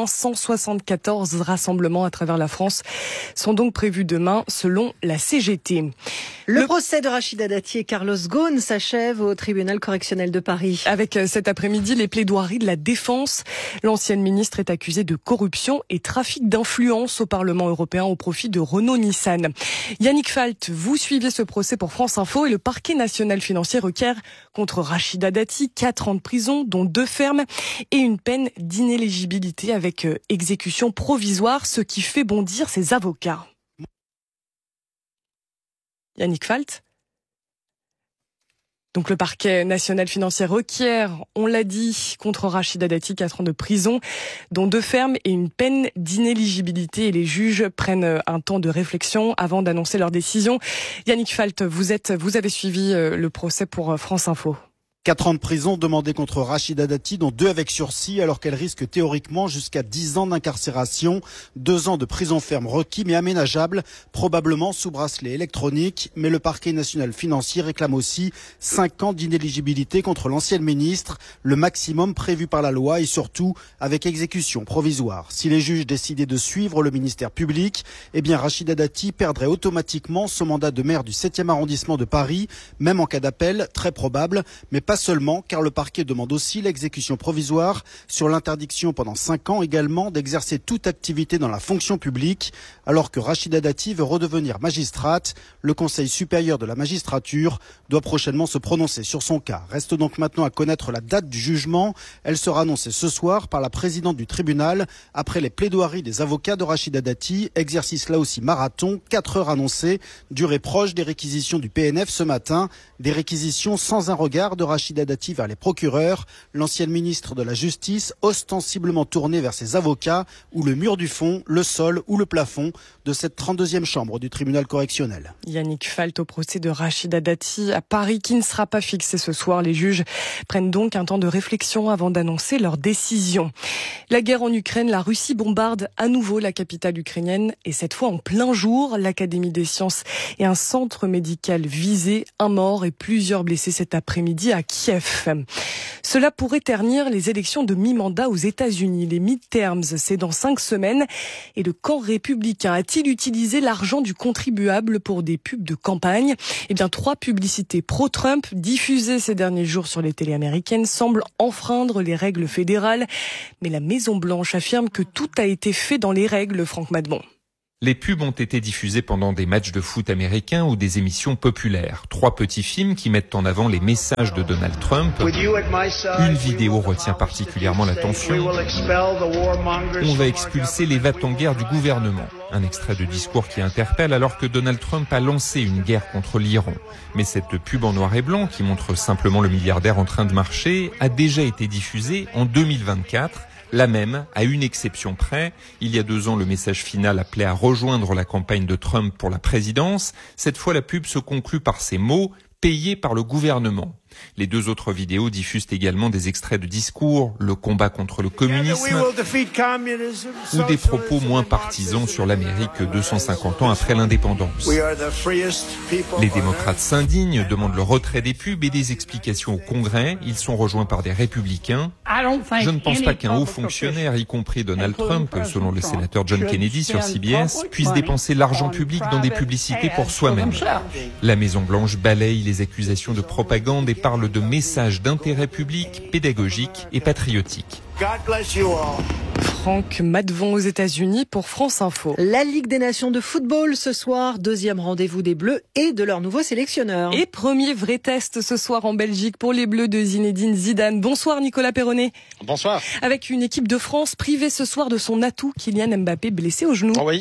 174 rassemblements à travers la France sont donc prévus demain selon la CGT. Le procès de Rachida Dati et Carlos Ghosn s'achève au tribunal correctionnel de Paris. Avec cet après-midi les plaidoiries de la défense. L'ancienne ministre est accusée de corruption et trafic d'influence au Parlement européen au profit de Renault-Nissan. Yannick Falt, vous suivez ce procès pour France Info et le parquet national financier requiert contre Rachida Dati 4 ans de prison, dont 2 fermes et une peine d'inéligibilité avec exécution provisoire, ce qui fait bondir ses avocats. Yannick Falt. Donc le parquet national financier requiert, on l'a dit, contre Rachida Dati 4 ans de prison, dont 2 fermes et une peine d'inéligibilité. Et les juges prennent un temps de réflexion avant d'annoncer leur décision. Yannick Falt, vous avez suivi le procès pour France Info. 4 ans de prison demandés contre Rachida Dati, dont 2 avec sursis, alors qu'elle risque théoriquement jusqu'à 10 ans d'incarcération. 2 ans de prison ferme requis, mais aménageable, probablement sous bracelet électronique. Mais le parquet national financier réclame aussi 5 ans d'inéligibilité contre l'ancienne ministre, le maximum prévu par la loi et surtout avec exécution provisoire. Si les juges décidaient de suivre le ministère public, eh bien Rachida Dati perdrait automatiquement son mandat de maire du 7e arrondissement de Paris, même en cas d'appel, très probable, mais pas seulement, car le parquet demande aussi l'exécution provisoire sur l'interdiction pendant 5 ans également d'exercer toute activité dans la fonction publique, alors que Rachida Dati veut redevenir magistrate. Le Conseil supérieur de la magistrature doit prochainement se prononcer sur son cas. Reste donc maintenant à connaître la date du jugement. Elle sera annoncée ce soir par la présidente du tribunal, après les plaidoiries des avocats de Rachida Dati. Exercice là aussi marathon, 4 heures annoncées, durée proche des réquisitions du PNF ce matin. Des réquisitions sans un regard de Rachida Rachida Dati vers les procureurs, l'ancienne ministre de la Justice ostensiblement tournée vers ses avocats, ou le mur du fond, le sol ou le plafond de cette 32e chambre du tribunal correctionnel. Yannick Falt au procès de Rachida Dati à Paris qui ne sera pas fixé ce soir. Les juges prennent donc un temps de réflexion avant d'annoncer leur décision. La guerre en Ukraine, la Russie bombarde à nouveau la capitale ukrainienne et cette fois en plein jour. L'Académie des sciences et un centre médical visé, un mort et plusieurs blessés cet après-midi à Kiev. Cela pourrait ternir les élections de mi-mandat aux États-Unis. Les midterms, c'est dans 5 semaines. Et le camp républicain a-t-il utilisé l'argent du contribuable pour des pubs de campagne ? Eh bien, 3 publicités pro-Trump diffusées ces derniers jours sur les télés américaines semblent enfreindre les règles fédérales. Mais la Maison-Blanche affirme que tout a été fait dans les règles, Franck Madbon. Les pubs ont été diffusées pendant des matchs de foot américains ou des émissions populaires. 3 petits films qui mettent en avant les messages de Donald Trump. Une vidéo retient particulièrement l'attention. On va expulser les va-t-en-guerre du gouvernement. Un extrait de discours qui interpelle alors que Donald Trump a lancé une guerre contre l'Iran. Mais cette pub en noir et blanc, qui montre simplement le milliardaire en train de marcher, a déjà été diffusée en 2024. La même, à une exception près. Il y a 2 ans, le message final appelait à rejoindre la campagne de Trump pour la présidence. Cette fois, la pub se conclut par ces mots « payés par le gouvernement ». Les 2 autres vidéos diffusent également des extraits de discours, le combat contre le communisme ou des propos moins partisans sur l'Amérique 250 ans après l'indépendance. Les démocrates s'indignent, demandent le retrait des pubs et des explications au Congrès. Ils sont rejoints par des républicains. Je ne pense pas qu'un haut fonctionnaire, y compris Donald Trump, selon le sénateur John Kennedy sur CBS, puisse dépenser l'argent public dans des publicités pour soi-même. La Maison-Blanche balaye les accusations de propagande et parle de messages d'intérêt public, pédagogique et patriotique. Franck Madvon aux États-Unis pour France Info. La Ligue des Nations de football ce soir, 2e rendez-vous des Bleus et de leur nouveau sélectionneur. Et premier vrai test ce soir en Belgique pour les Bleus de Zinedine Zidane. Bonsoir Nicolas Perronnet. Bonsoir. Avec une équipe de France privée ce soir de son atout, Kylian Mbappé blessé au genou. Oh oui.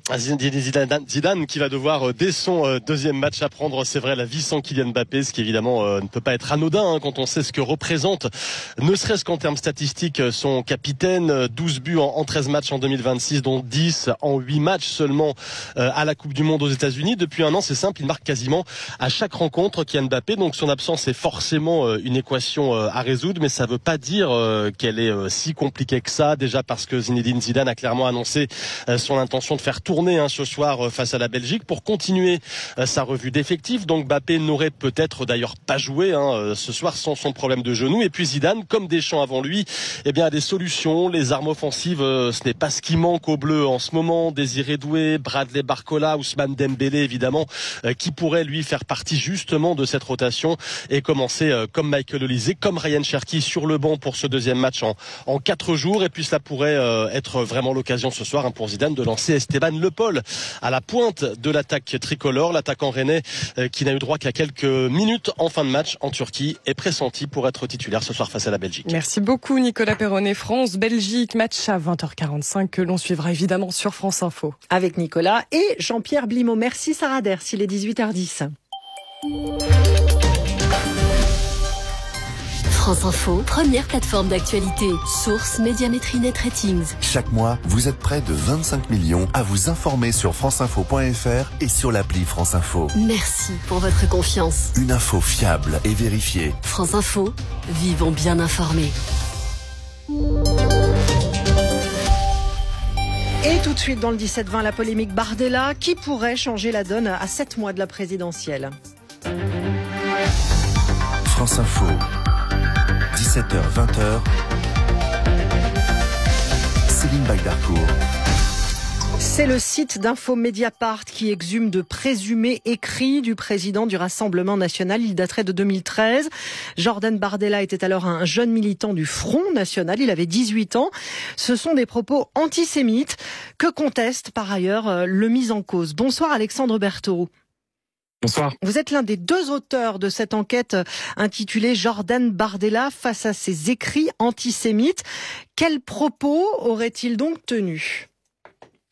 Zidane qui va devoir dès son 2e match apprendre, c'est vrai, la vie sans Kylian Mbappé, ce qui évidemment ne peut pas être anodin quand on sait ce que représente, ne serait-ce qu'en termes statistiques, son capitaine. 12 buts en 13 matchs en 2026, dont 10 en 8 matchs seulement à la Coupe du Monde aux États-Unis. Depuis 1 an, c'est simple, il marque quasiment à chaque rencontre Kylian Mbappé, donc son absence est forcément une équation à résoudre, mais ça ne veut pas dire qu'elle est si compliquée que ça, déjà parce que Zinedine Zidane a clairement annoncé son intention de faire tourner ce soir face à la Belgique pour continuer sa revue d'effectifs. Donc Mbappé n'aurait peut-être d'ailleurs pas joué ce soir sans son problème de genou. Et puis Zidane, comme Deschamps avant lui, a des solutions. Les armes offensives, ce n'est pas ce qui manque aux Bleus en ce moment. Désiré Doué, Bradley Barcola, Ousmane Dembélé évidemment, qui pourrait lui faire partie justement de cette rotation et commencer comme Michael Olise, comme Ryan Cherki sur le banc pour ce 2e match en 4 jours. Et puis cela pourrait être vraiment l'occasion ce soir pour Zidane de lancer Esteban Le Paul à la pointe de l'attaque tricolore. L'attaquant rennais qui n'a eu droit qu'à quelques minutes en fin de match en Turquie est pressenti pour être titulaire ce soir face à la Belgique. Merci beaucoup Nicolas Perronnet. France-Belgique, match à 20h45 que l'on suivra évidemment sur France Info. Avec Nicolas et Jean-Pierre Blimaud. Merci Sarah Ders, il est 18h10. France Info, première plateforme d'actualité. Source Médiamétrie Net Ratings. Chaque mois, vous êtes près de 25 millions à vous informer sur franceinfo.fr et sur l'appli France Info. Merci pour votre confiance. Une info fiable et vérifiée. France Info, vivons bien informés. Et tout de suite dans le 17-20, la polémique Bardella qui pourrait changer la donne à 7 mois de la présidentielle. France Info. 17h-20h, Céline Bagdarcourt. C'est le site d'Info Mediapart qui exhume de présumés écrits du président du Rassemblement National. Il daterait de 2013. Jordan Bardella était alors un jeune militant du Front National. Il avait 18 ans. Ce sont des propos antisémites que conteste par ailleurs le mis en cause. Bonsoir Alexandre Berthaud. Bonsoir. Vous êtes l'un des 2 auteurs de cette enquête intitulée Jordan Bardella face à ses écrits antisémites. Quels propos aurait-il donc tenus ?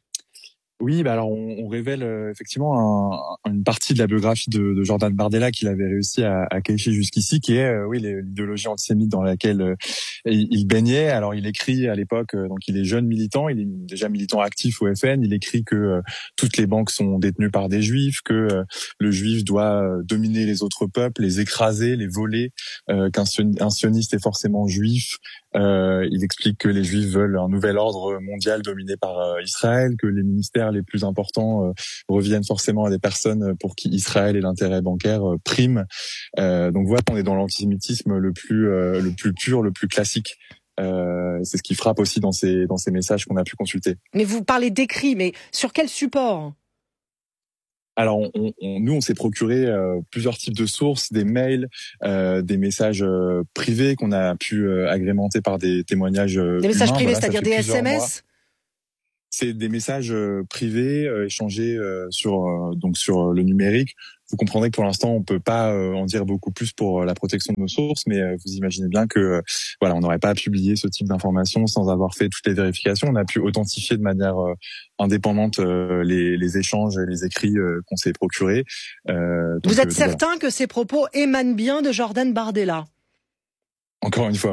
Oui, alors on révèle effectivement une partie de la biographie de Jordan Bardella qu'il avait réussi à cacher jusqu'ici, qui est l'idéologie antisémite dans laquelle il baignait. Alors il écrit à l'époque, donc il est jeune militant, il est déjà militant actif au FN. Il écrit que toutes les banques sont détenues par des juifs, que le juif doit dominer les autres peuples, les écraser, les voler, qu'un sioniste est forcément juif. Il explique que les juifs veulent un nouvel ordre mondial dominé par Israël, que les ministères les plus importants reviennent forcément à des personnes pour qui Israël et l'intérêt bancaire priment. Donc voilà, on est dans l'antisémitisme le plus pur, le plus classique. C'est ce qui frappe aussi dans ces messages qu'on a pu consulter. Mais vous parlez d'écrits, mais sur quel support ? Alors, nous, on s'est procuré plusieurs types de sources, des mails, des messages privés qu'on a pu agrémenter par des témoignages Des messages privés, c'est-à-dire des SMS ? C'est des messages privés échangés sur le numérique. Vous comprendrez que pour l'instant, on peut pas en dire beaucoup plus pour la protection de nos sources, mais vous imaginez bien que on n'aurait pas publié ce type d'informations sans avoir fait toutes les vérifications. On a pu authentifier de manière indépendante les échanges et les écrits qu'on s'est procurés. Vous êtes certain que ces propos émanent bien de Jordan Bardella ? Encore une fois,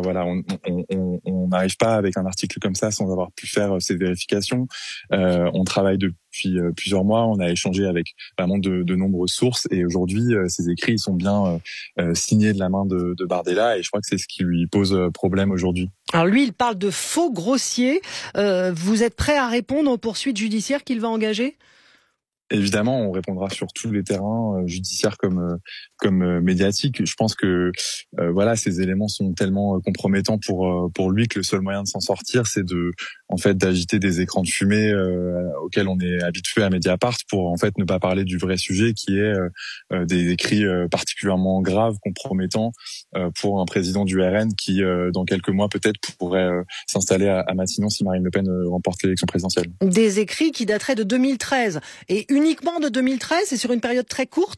on n'arrive pas avec un article comme ça sans avoir pu faire ces vérifications. On travaille depuis plusieurs mois, on a échangé avec vraiment de nombreuses sources et aujourd'hui, ces écrits ils sont bien signés de la main de Bardella et je crois que c'est ce qui lui pose problème aujourd'hui. Alors lui, il parle de faux grossiers. Vous êtes prêt à répondre aux poursuites judiciaires qu'il va engager ? Évidemment, on répondra sur tous les terrains judiciaires comme médiatiques. Je pense que ces éléments sont tellement compromettants pour lui que le seul moyen de s'en sortir, c'est d'agiter des écrans de fumée auxquels on est habitué à Mediapart pour ne pas parler du vrai sujet qui est des écrits particulièrement graves, compromettants pour un président du RN qui dans quelques mois peut-être pourrait s'installer à Matignon si Marine Le Pen remporte l'élection présidentielle. Des écrits qui dateraient de 2013 et uniquement de 2013 et sur une période très courte ?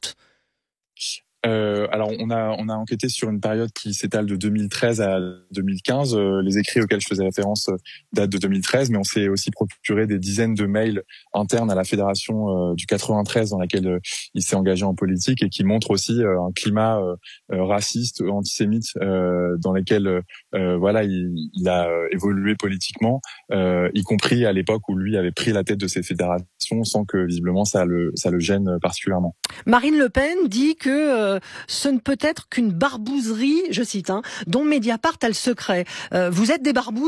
Alors on a enquêté sur une période qui s'étale de 2013 à 2015. Les écrits auxquels je faisais référence datent de 2013, mais on s'est aussi procuré des dizaines de mails internes à la fédération du 93 dans laquelle il s'est engagé en politique et qui montrent aussi un climat raciste, antisémite dans lequel il a évolué politiquement, y compris à l'époque où lui avait pris la tête de ces fédérations sans que visiblement ça le gêne particulièrement. Marine Le Pen dit que ce ne peut être qu'une barbouzerie, je cite, dont Mediapart a le secret. Vous êtes des barbouzes ?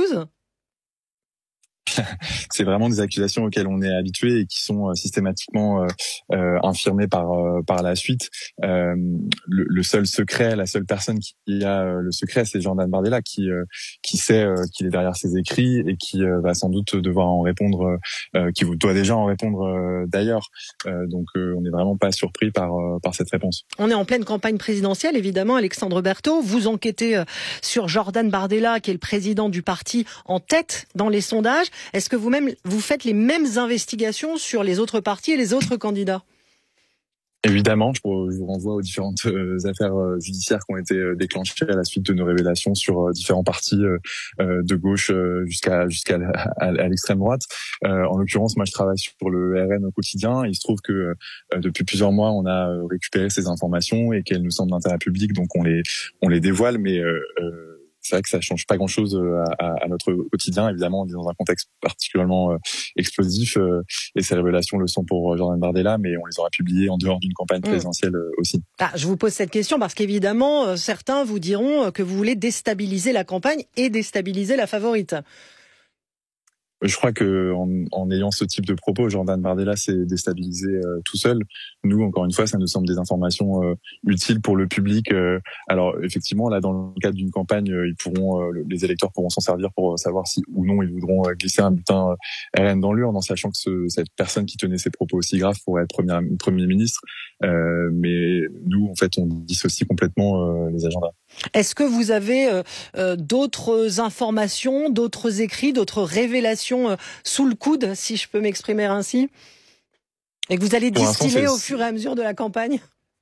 C'est vraiment des accusations auxquelles on est habitué et qui sont systématiquement infirmées par la suite. Le seul secret, la seule personne qui a le secret, c'est Jordan Bardella qui sait qu'il est derrière ses écrits et qui va sans doute devoir en répondre, qui doit déjà en répondre d'ailleurs. Donc on n'est vraiment pas surpris par cette réponse. On est en pleine campagne présidentielle, évidemment, Alexandre Berthaud. Vous enquêtez sur Jordan Bardella, qui est le président du parti en tête dans les sondages. Est-ce que vous-même, vous faites les mêmes investigations sur les autres partis et les autres candidats ? Évidemment, je vous renvoie aux différentes affaires judiciaires qui ont été déclenchées à la suite de nos révélations sur différents partis de gauche jusqu'à l'extrême droite. En l'occurrence, moi, je travaille sur le RN au quotidien. Il se trouve que depuis plusieurs mois, on a récupéré ces informations et qu'elles nous semblent d'intérêt public, donc on les dévoile, mais c'est vrai que ça change pas grand-chose à notre quotidien. Évidemment, on est dans un contexte particulièrement explosif et ces révélations le sont pour Jordan Bardella, mais on les aura publiées en dehors d'une campagne présidentielle aussi. Je vous pose cette question parce qu'évidemment, certains vous diront que vous voulez déstabiliser la campagne et déstabiliser la favorite. Je crois que en ayant ce type de propos, Jordan Bardella s'est déstabilisé tout seul. Nous, encore une fois, ça nous semble des informations utiles pour le public. Alors, effectivement, là, dans le cadre d'une campagne, les électeurs pourront s'en servir pour savoir si ou non ils voudront glisser un bulletin RN dans l'urne, en sachant que cette personne qui tenait ces propos aussi graves pourrait être premier ministre. Mais nous, en fait, on dissocie complètement les agendas. Est-ce que vous avez d'autres informations, d'autres écrits, d'autres révélations sous le coude, si je peux m'exprimer ainsi, et que vous allez distiller au fur et à mesure de la campagne?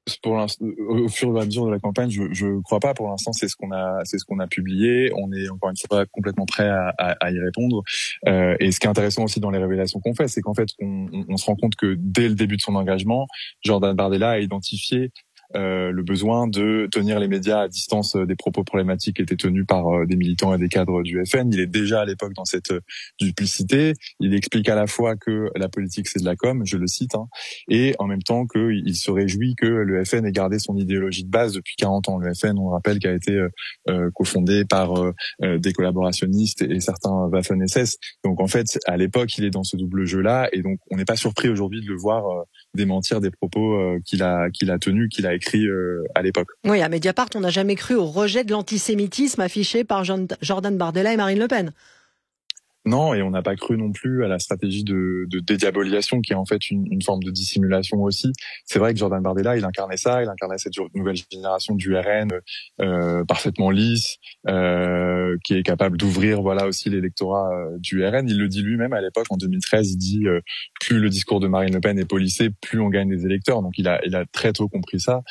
Au fur et à mesure de la campagne, je crois pas. Pour l'instant, c'est ce qu'on a publié. On est encore une fois complètement prêt à y répondre. Et ce qui est intéressant aussi dans les révélations qu'on fait, c'est qu'en fait, on se rend compte que dès le début de son engagement, Jordan Bardella a identifié le besoin de tenir les médias à distance des propos problématiques qui étaient tenus par des militants et des cadres du FN. Il est déjà à l'époque dans cette duplicité. Il explique à la fois que la politique c'est de la com, je le cite, et en même temps qu'il se réjouit que le FN ait gardé son idéologie de base depuis 40 ans. Le FN, on le rappelle, qui a été cofondé par des collaborationnistes et certains Waffen-SS. Donc en fait, à l'époque, il est dans ce double jeu-là, et donc on n'est pas surpris aujourd'hui de le voir démentir des propos qu'il a tenus, qu'il a écrit à l'époque. Oui, à Mediapart, on n'a jamais cru au rejet de l'antisémitisme affiché par Jordan Bardella et Marine Le Pen. Non, et on n'a pas cru non plus à la stratégie de dédiabolisation qui est en fait une forme de dissimulation aussi. C'est vrai que Jordan Bardella, il incarnait ça, il incarnait cette nouvelle génération du RN parfaitement lisse, qui est capable d'ouvrir aussi l'électorat du RN. Il le dit lui-même à l'époque, en 2013, il dit plus le discours de Marine Le Pen est policé, plus on gagne des électeurs. Donc il a très tôt compris ça.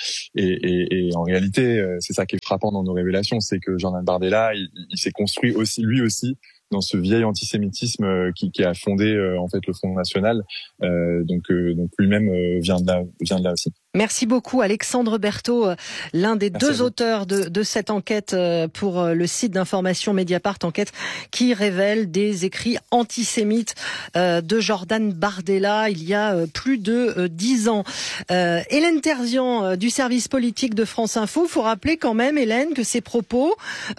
Et en réalité, c'est ça qui est frappant dans nos révélations, c'est que Jordan Bardella, il s'est construit aussi, lui aussi, dans ce vieil antisémitisme qui a fondé en fait le Front National, donc lui-même vient de là aussi. Merci beaucoup Alexandre Berthaud, l'un des deux auteurs de cette enquête pour le site d'information Mediapart, enquête qui révèle des écrits antisémites de Jordan Bardella il y a plus de 10 ans. Hélène Terzian du service politique de France Info, faut rappeler quand même, Hélène, que ces propos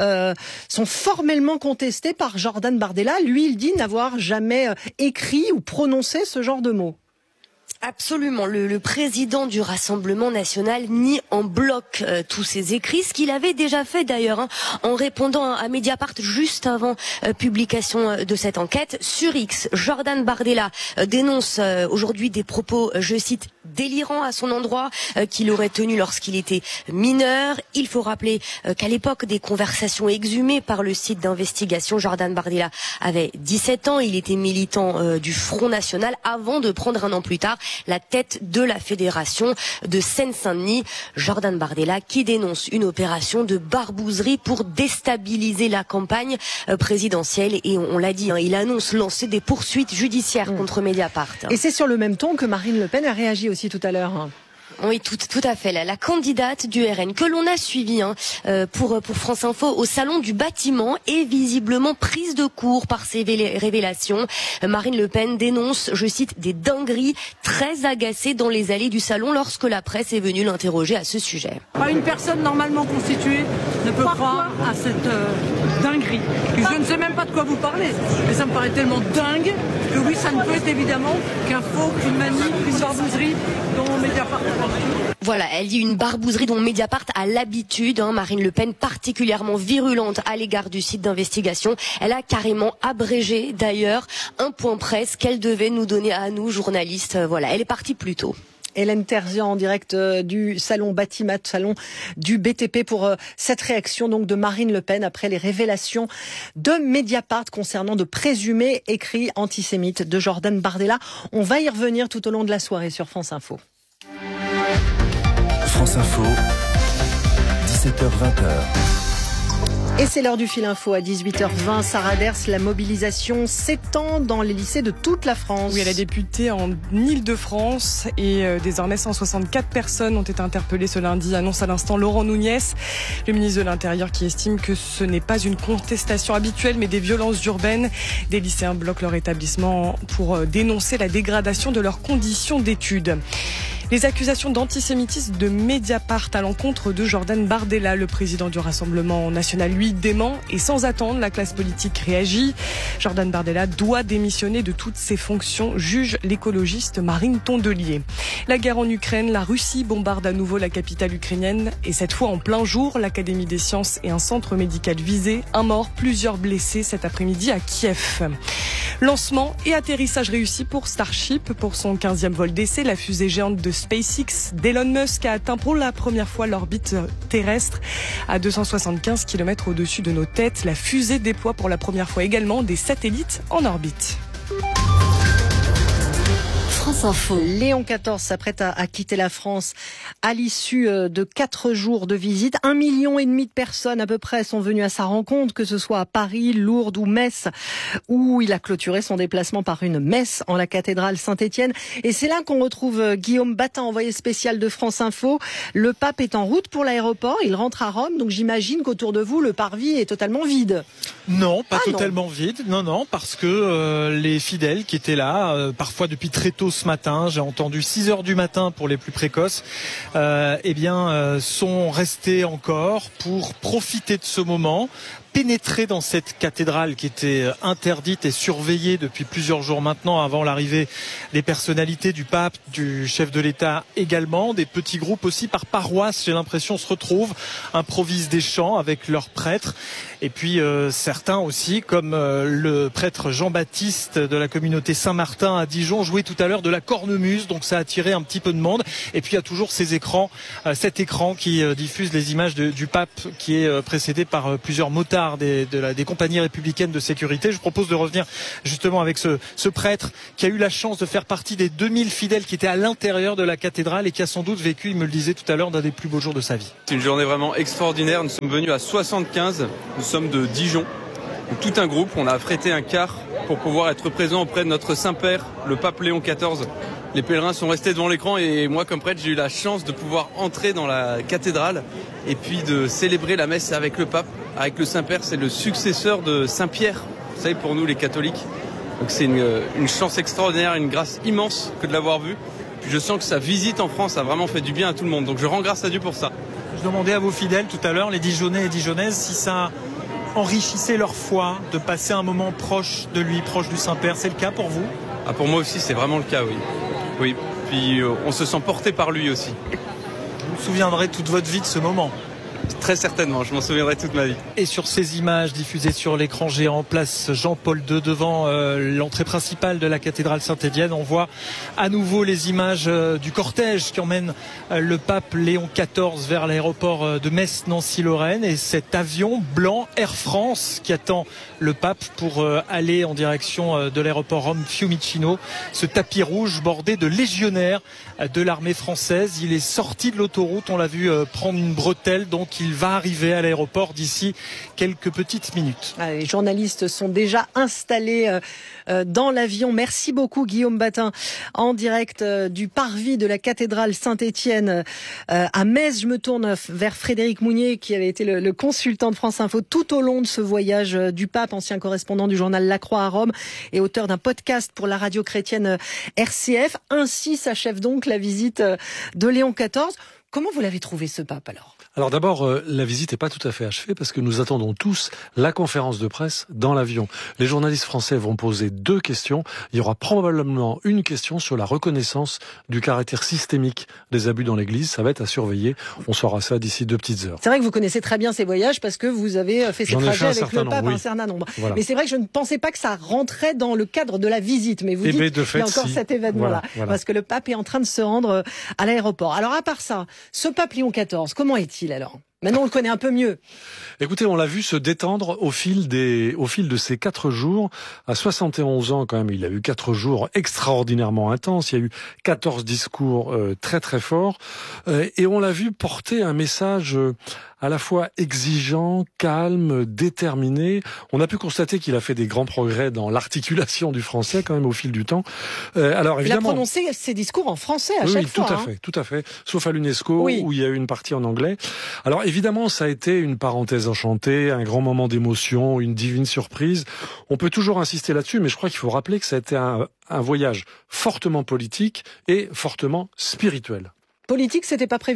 sont formellement contestés par Jordan Bardella. Lui, il dit n'avoir jamais écrit ou prononcé ce genre de mots. Absolument. Le président du Rassemblement national nie en bloc tous ces écrits, ce qu'il avait déjà fait d'ailleurs en répondant à Mediapart juste avant publication de cette enquête. Sur X, Jordan Bardella dénonce aujourd'hui des propos, je cite, délirants à son endroit qu'il aurait tenus lorsqu'il était mineur. Il faut rappeler qu'à l'époque des conversations exhumées par le site d'investigation, Jordan Bardella avait 17 ans. Il était militant du Front National avant de prendre un an plus tard la tête de la fédération de Seine-Saint-Denis. Jordan Bardella qui dénonce une opération de barbouzerie pour déstabiliser la campagne présidentielle. Et on l'a dit, il annonce lancer des poursuites judiciaires contre Mediapart. Et c'est sur le même ton que Marine Le Pen a réagi aussi tout à l'heure. Oui, tout à fait. La candidate du RN que l'on a suivie pour France Info au salon du bâtiment est visiblement prise de court par ces révélations. Marine Le Pen dénonce, je cite, des dingueries, très agacée dans les allées du salon lorsque la presse est venue l'interroger à ce sujet. Une personne normalement constituée ne peut croire à cette dinguerie. Je ne sais même pas de quoi vous parlez, mais ça me paraît tellement dingue que oui, ça ne peut être évidemment qu'un faux, une manip, une barbouzerie dont Mediapart. Voilà, elle dit une barbouzerie dont Mediapart a l'habitude. Marine Le Pen particulièrement virulente à l'égard du site d'investigation. Elle a carrément abrégé d'ailleurs un point presse qu'elle devait nous donner à nous, journalistes. Voilà, elle est partie plus tôt. Hélène Terzian en direct du salon Batimat, salon du BTP pour cette réaction donc de Marine Le Pen après les révélations de Mediapart concernant de présumés écrits antisémites de Jordan Bardella. On va y revenir tout au long de la soirée sur France Info. France Info, 17h-20h. Et c'est l'heure du fil info à 18h20. Sarah Ders, la mobilisation s'étend dans les lycées de toute la France. Oui, elle a débuté en Île-de-France et désormais 164 personnes ont été interpellées ce lundi, annonce à l'instant Laurent Nunez, le ministre de l'Intérieur, qui estime que ce n'est pas une contestation habituelle mais des violences urbaines. Des lycéens bloquent leur établissement pour dénoncer la dégradation de leurs conditions d'études. Les accusations d'antisémitisme de Mediapart à l'encontre de Jordan Bardella, le président du Rassemblement national, lui dément et sans attendre, la classe politique réagit. Jordan Bardella doit démissionner de toutes ses fonctions, juge l'écologiste Marine Tondelier. La guerre en Ukraine, la Russie bombarde à nouveau la capitale ukrainienne et cette fois en plein jour, l'Académie des sciences et un centre médical visé. Un mort, plusieurs blessés cet après-midi à Kiev. Lancement et atterrissage réussi pour Starship. Pour son 15e vol d'essai, la fusée géante de SpaceX d'Elon Musk a atteint pour la première fois l'orbite terrestre à 275 km au-dessus de nos têtes. La fusée déploie pour la première fois également des satellites en orbite. France Info. Léon XIV s'apprête à quitter la France à l'issue de 4 jours de visite. 1,5 million de personnes à peu près sont venues à sa rencontre, que ce soit à Paris, Lourdes ou Metz, où il a clôturé son déplacement par une messe en la cathédrale Saint-Étienne. Et c'est là qu'on retrouve Guillaume Batin, envoyé spécial de France Info. Le pape est en route pour l'aéroport, il rentre à Rome, donc j'imagine qu'autour de vous, le parvis est totalement vide. Non, pas totalement vide. Non, parce que les fidèles qui étaient là, parfois depuis très tôt ce matin, j'ai entendu 6h du matin pour les plus précoces, sont restés encore pour profiter de ce moment, pénétrer dans cette cathédrale qui était interdite et surveillée depuis plusieurs jours maintenant avant l'arrivée des personnalités, du pape, du chef de l'État également. Des petits groupes aussi par paroisse, j'ai l'impression, se retrouvent, improvisent des chants avec leurs prêtres. Et puis certains aussi, comme le prêtre Jean-Baptiste de la communauté Saint-Martin à Dijon, jouait tout à l'heure de la cornemuse, donc ça a attiré un petit peu de monde. Et puis il y a toujours cet écran qui diffuse les images du pape, qui est précédé par plusieurs motards des compagnies républicaines de sécurité. Je propose de revenir justement avec ce prêtre qui a eu la chance de faire partie des 2000 fidèles qui étaient à l'intérieur de la cathédrale et qui a sans doute vécu, il me le disait tout à l'heure, d'un des plus beaux jours de sa vie. C'est une journée vraiment extraordinaire. Nous sommes venus à 75, nous sommes de Dijon. Tout un groupe, on a affrété un car pour pouvoir être présent auprès de notre Saint-Père, le pape Léon XIV. Les pèlerins sont restés devant l'écran et moi, comme prêtre, j'ai eu la chance de pouvoir entrer dans la cathédrale et puis de célébrer la messe avec le pape, avec le Saint-Père. C'est le successeur de Saint-Pierre, vous savez, pour nous les catholiques. Donc c'est une chance extraordinaire, une grâce immense que de l'avoir vu. Puis je sens que sa visite en France a vraiment fait du bien à tout le monde. Donc je rends grâce à Dieu pour ça. Je demandais à vos fidèles tout à l'heure, les Dijonnais et Dijonnaises, si ça enrichissait leur foi de passer un moment proche de lui, proche du Saint-Père. C'est le cas pour vous ? Pour moi aussi, c'est vraiment le cas, oui. Oui, puis on se sent porté par lui aussi. Vous vous souviendrez toute votre vie de ce moment ? Très certainement, je m'en souviendrai toute ma vie. Et sur ces images diffusées sur l'écran géant, place Jean-Paul II, devant l'entrée principale de la cathédrale Saint-Étienne, on voit à nouveau les images du cortège qui emmène le pape Léon XIV vers l'aéroport de Metz-Nancy-Lorraine et cet avion blanc Air France qui attend le pape pour aller en direction de l'aéroport Rome-Fiumicino. Ce tapis rouge bordé de légionnaires de l'armée française. Il est sorti de l'autoroute, on l'a vu prendre une bretelle, donc il va arriver à l'aéroport d'ici quelques petites minutes. Les journalistes sont déjà installés dans l'avion. Merci beaucoup Guillaume Batin, en direct du parvis de la cathédrale Saint-Étienne à Metz. Je me tourne vers Frédéric Mounier qui avait été le consultant de France Info tout au long de ce voyage du pape, ancien correspondant du journal La Croix à Rome et auteur d'un podcast pour la radio chrétienne RCF. Ainsi s'achève donc la visite de Léon XIV. Comment vous l'avez trouvé ce pape alors ? Alors d'abord, la visite n'est pas tout à fait achevée parce que nous attendons tous la conférence de presse dans l'avion. Les journalistes français vont poser 2 questions. Il y aura probablement une question sur la reconnaissance du caractère systémique des abus dans l'Église. Ça va être à surveiller. On saura ça d'ici 2 petites heures. C'est vrai que vous connaissez très bien ces voyages parce que vous avez fait ces trajets avec le pape un certain nombre. Voilà. Mais c'est vrai que je ne pensais pas que ça rentrait dans le cadre de la visite. Mais vous dites qu'il y a encore cet événement-là. Voilà. Parce que le pape est en train de se rendre à l'aéroport. Alors à part ça, ce pape Léon XIV, comment est-il alors ? Maintenant, on le connaît un peu mieux. Écoutez, on l'a vu se détendre au fil de ces 4 jours. À 71 ans, quand même, il a eu 4 jours extraordinairement intenses. Il y a eu 14 discours très très forts. Et on l'a vu porter un message à la fois exigeant, calme, déterminé. On a pu constater qu'il a fait des grands progrès dans l'articulation du français, quand même, au fil du temps. Alors, évidemment, il a prononcé ses discours en français à chaque fois. Oui, tout à fait. Sauf à l'UNESCO, où il y a eu une partie en anglais. Alors, évidemment, ça a été une parenthèse enchantée, un grand moment d'émotion, une divine surprise. On peut toujours insister là-dessus, mais je crois qu'il faut rappeler que ça a été un voyage fortement politique et fortement spirituel. Politique, c'était pas prévu ?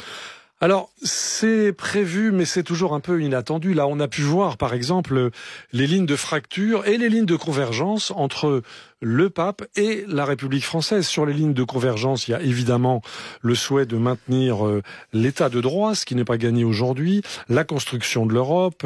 Alors, c'est prévu, mais c'est toujours un peu inattendu. Là, on a pu voir, par exemple, les lignes de fracture et les lignes de convergence entre le pape et la République française. Sur les lignes de convergence, il y a évidemment le souhait de maintenir l'état de droit, ce qui n'est pas gagné aujourd'hui, la construction de l'Europe,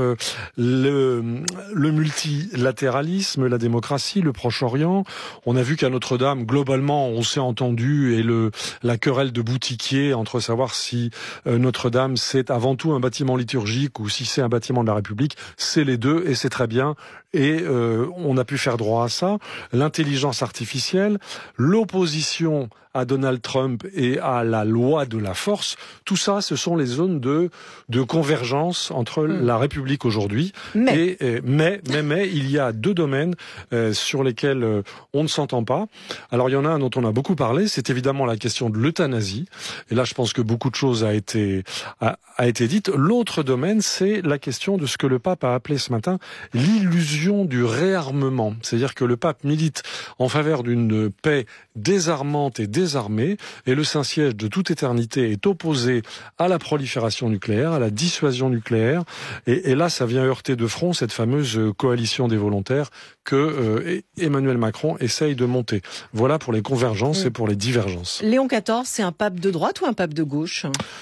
le multilatéralisme, la démocratie, le Proche-Orient. On a vu qu'à Notre-Dame, globalement, on s'est entendu et la querelle de boutiquier entre savoir si Notre-Dame c'est avant tout un bâtiment liturgique ou si c'est un bâtiment de la République, c'est les deux et c'est très bien. Et on a pu faire droit à ça. L'intelligence l'intelligence artificielle, l'opposition à Donald Trump et à la loi de la force, tout ça, ce sont les zones de convergence entre la République aujourd'hui. Mais il y a deux domaines sur lesquels on ne s'entend pas. Alors il y en a un dont on a beaucoup parlé, c'est évidemment la question de l'euthanasie. Et là, je pense que beaucoup de choses a été dite. L'autre domaine, c'est la question de ce que le pape a appelé ce matin l'illusion du réarmement. C'est-à-dire que le pape milite en faveur d'une paix désarmante et désarmée, et le Saint-Siège de toute éternité est opposé à la prolifération nucléaire, à la dissuasion nucléaire, et là ça vient heurter de front cette fameuse coalition des volontaires que Emmanuel Macron essaye de monter. Voilà pour les convergences et pour les divergences. Léon XIV, c'est un pape de droite ou un pape de gauche ?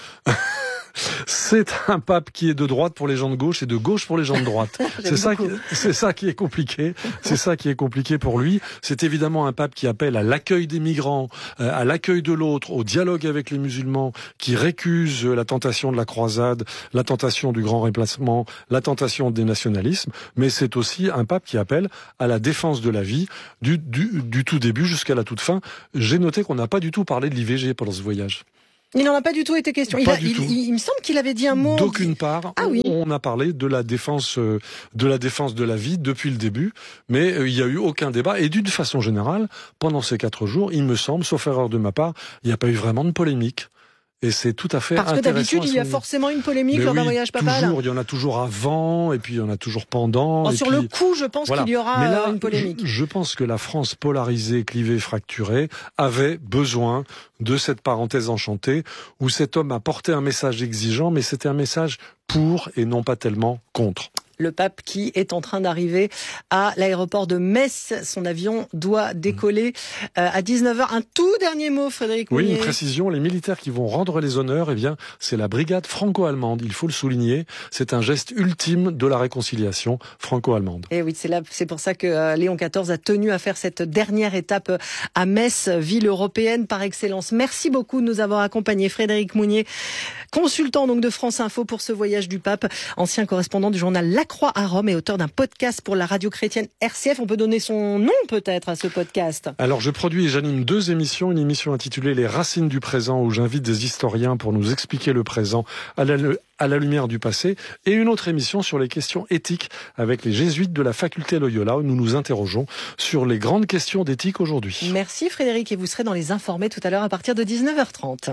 C'est un pape qui est de droite pour les gens de gauche et de gauche pour les gens de droite. C'est ça qui est compliqué. C'est ça qui est compliqué pour lui. C'est évidemment un pape qui appelle à l'accueil des migrants, à l'accueil de l'autre, au dialogue avec les musulmans, qui récuse la tentation de la croisade, la tentation du grand remplacement, la tentation des nationalismes. Mais c'est aussi un pape qui appelle à la défense de la vie du tout début jusqu'à la toute fin. J'ai noté qu'on n'a pas du tout parlé de l'IVG pendant ce voyage. Il n'en a pas du tout été question. Il me semble qu'il avait dit un mot. D'aucune part. On a parlé de la défense de la vie depuis le début, mais il n'y a eu aucun débat. Et d'une façon générale, pendant ces 4 jours, il me semble, sauf erreur de ma part, il n'y a pas eu vraiment de polémique. Et c'est tout à fait intéressant. Parce que d'habitude, il y a forcément une polémique lors d'un voyage papal. Il y en a toujours avant, et puis il y en a toujours pendant. Sur le coup, je pense qu'il y aura une polémique. Je pense que la France polarisée, clivée, fracturée, avait besoin de cette parenthèse enchantée, où cet homme a porté un message exigeant, mais c'était un message pour et non pas tellement contre. Le pape qui est en train d'arriver à l'aéroport de Metz. Son avion doit décoller à 19h. Un tout dernier mot, Frédéric Mounier. Oui, une précision. Les militaires qui vont rendre les honneurs, c'est la brigade franco-allemande. Il faut le souligner. C'est un geste ultime de la réconciliation franco-allemande. Et oui, c'est pour ça que Léon XIV a tenu à faire cette dernière étape à Metz, ville européenne par excellence. Merci beaucoup de nous avoir accompagnés. Frédéric Mounier, consultant donc de France Info pour ce voyage du pape, ancien correspondant du journal La Croix à Rome et auteur d'un podcast pour la radio chrétienne RCF. On peut donner son nom peut-être à ce podcast. Alors je produis et j'anime 2 émissions. Une émission intitulée Les Racines du présent, où j'invite des historiens pour nous expliquer le présent à la lumière du passé, et une autre émission sur les questions éthiques avec les jésuites de la faculté Loyola, où nous nous interrogeons sur les grandes questions d'éthique aujourd'hui. Merci Frédéric, et vous serez dans les informés tout à l'heure à partir de 19h30.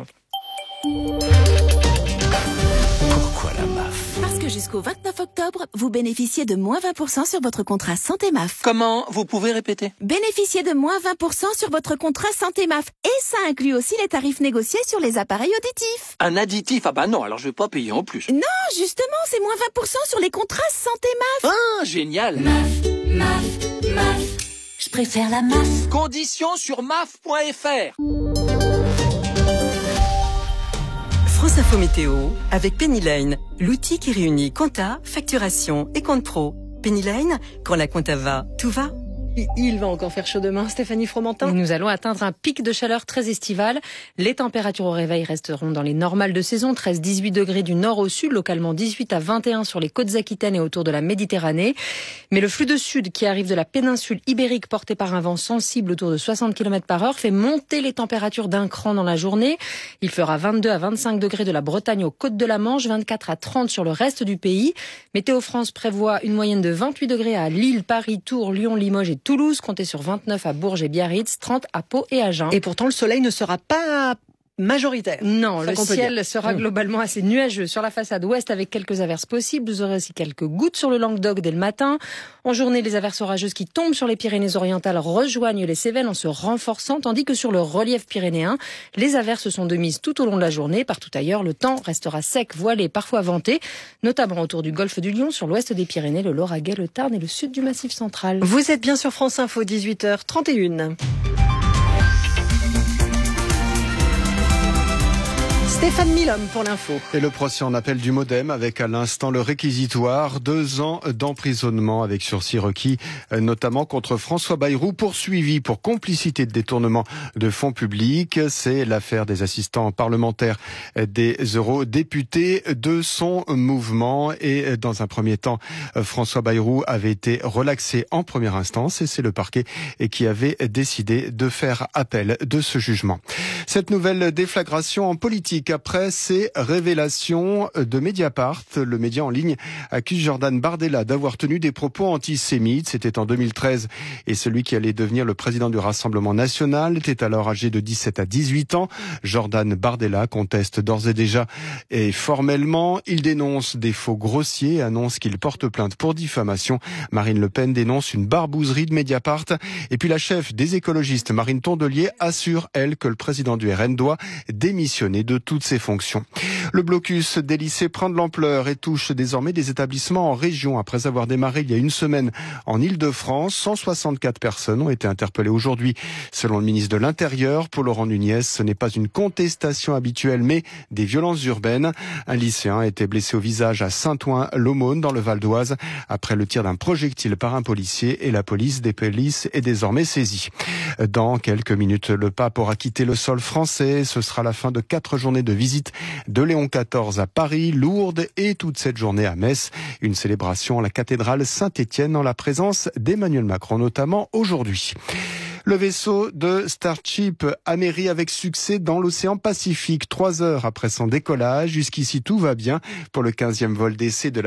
Pourquoi la MAF ? Parce que jusqu'au 29 octobre, vous bénéficiez de moins 20% sur votre contrat Santé MAF. Comment ? Vous pouvez répéter ? Bénéficiez de moins 20% sur votre contrat Santé MAF. Et ça inclut aussi les tarifs négociés sur les appareils auditifs. Un additif ? Ah bah non, alors je vais pas payer en plus. Non, justement, c'est moins 20% sur les contrats Santé MAF. Ah, génial ! MAF. Je préfère la MAF. Conditions sur maf.fr. France Info Météo avec Penny Lane, l'outil qui réunit compta, facturation et compte pro. Penny Lane, quand la compta va, tout va. Il va encore faire chaud demain, Stéphanie Fromentin. Nous allons atteindre un pic de chaleur très estival. Les températures au réveil resteront dans les normales de saison, 13-18 degrés du nord au sud, localement 18 à 21 sur les côtes aquitaines et autour de la Méditerranée. Mais le flux de sud qui arrive de la péninsule ibérique porté par un vent sensible autour de 60 km/h fait monter les températures d'un cran dans la journée. Il fera 22 à 25 degrés de la Bretagne aux côtes de la Manche, 24 à 30 sur le reste du pays. Météo France prévoit une moyenne de 28 degrés à Lille, Paris, Tours, Lyon, Limoges et Toulouse, comptez sur 29 à Bourges et Biarritz, 30 à Pau et Agen. Et pourtant, le soleil ne sera pas majoritaire. Non, le ciel sera globalement assez nuageux sur la façade ouest avec quelques averses possibles. Vous aurez aussi quelques gouttes sur le Languedoc dès le matin. En journée, les averses orageuses qui tombent sur les Pyrénées-Orientales rejoignent les Cévennes en se renforçant, tandis que sur le relief pyrénéen, les averses sont de mise tout au long de la journée. Partout ailleurs, le temps restera sec, voilé, parfois venté, notamment autour du golfe du Lion, sur l'ouest des Pyrénées, le Lauragais, le Tarn et le sud du Massif central. Vous êtes bien sur France Info, 18h31. Stéphane Milhomme pour l'info. Et le procès en appel du Modem avec à l'instant le réquisitoire, 2 ans d'emprisonnement avec sursis requis, notamment contre François Bayrou, poursuivi pour complicité de détournement de fonds publics. C'est l'affaire des assistants parlementaires des eurodéputés de son mouvement. Et dans un premier temps, François Bayrou avait été relaxé en première instance et c'est le parquet qui avait décidé de faire appel de ce jugement. Cette nouvelle déflagration en politique après ces révélations de Mediapart. Le média en ligne accuse Jordan Bardella d'avoir tenu des propos antisémites. C'était en 2013 et celui qui allait devenir le président du Rassemblement national était alors âgé de 17 à 18 ans. Jordan Bardella conteste d'ores et déjà et formellement. Il dénonce des faux grossiers et annonce qu'il porte plainte pour diffamation. Marine Le Pen dénonce une barbouzerie de Mediapart. Et puis la chef des écologistes, Marine Tondelier, assure, elle, que le président du RN doit démissionner de toutes ses fonctions. Le blocus des lycées prend de l'ampleur et touche désormais des établissements en région. Après avoir démarré il y a une semaine en Île-de-France, 164 personnes ont été interpellées aujourd'hui. Selon le ministre de l'Intérieur, Paul Laurent Nunez, ce n'est pas une contestation habituelle, mais des violences urbaines. Un lycéen a été blessé au visage à Saint-Ouen-l'Aumône, dans le Val-d'Oise, après le tir d'un projectile par un policier, et la police est désormais saisie. Dans quelques minutes, le pape aura quitté le sol français. Ce sera la fin de 4 journées de visite de Léon XIV à Paris, Lourdes et toute cette journée à Metz. Une célébration à la cathédrale Saint-Étienne en la présence d'Emmanuel Macron notamment aujourd'hui. Le vaisseau de Starship amérit avec succès dans l'océan Pacifique 3 heures après son décollage. Jusqu'ici, tout va bien pour le 15e vol d'essai de la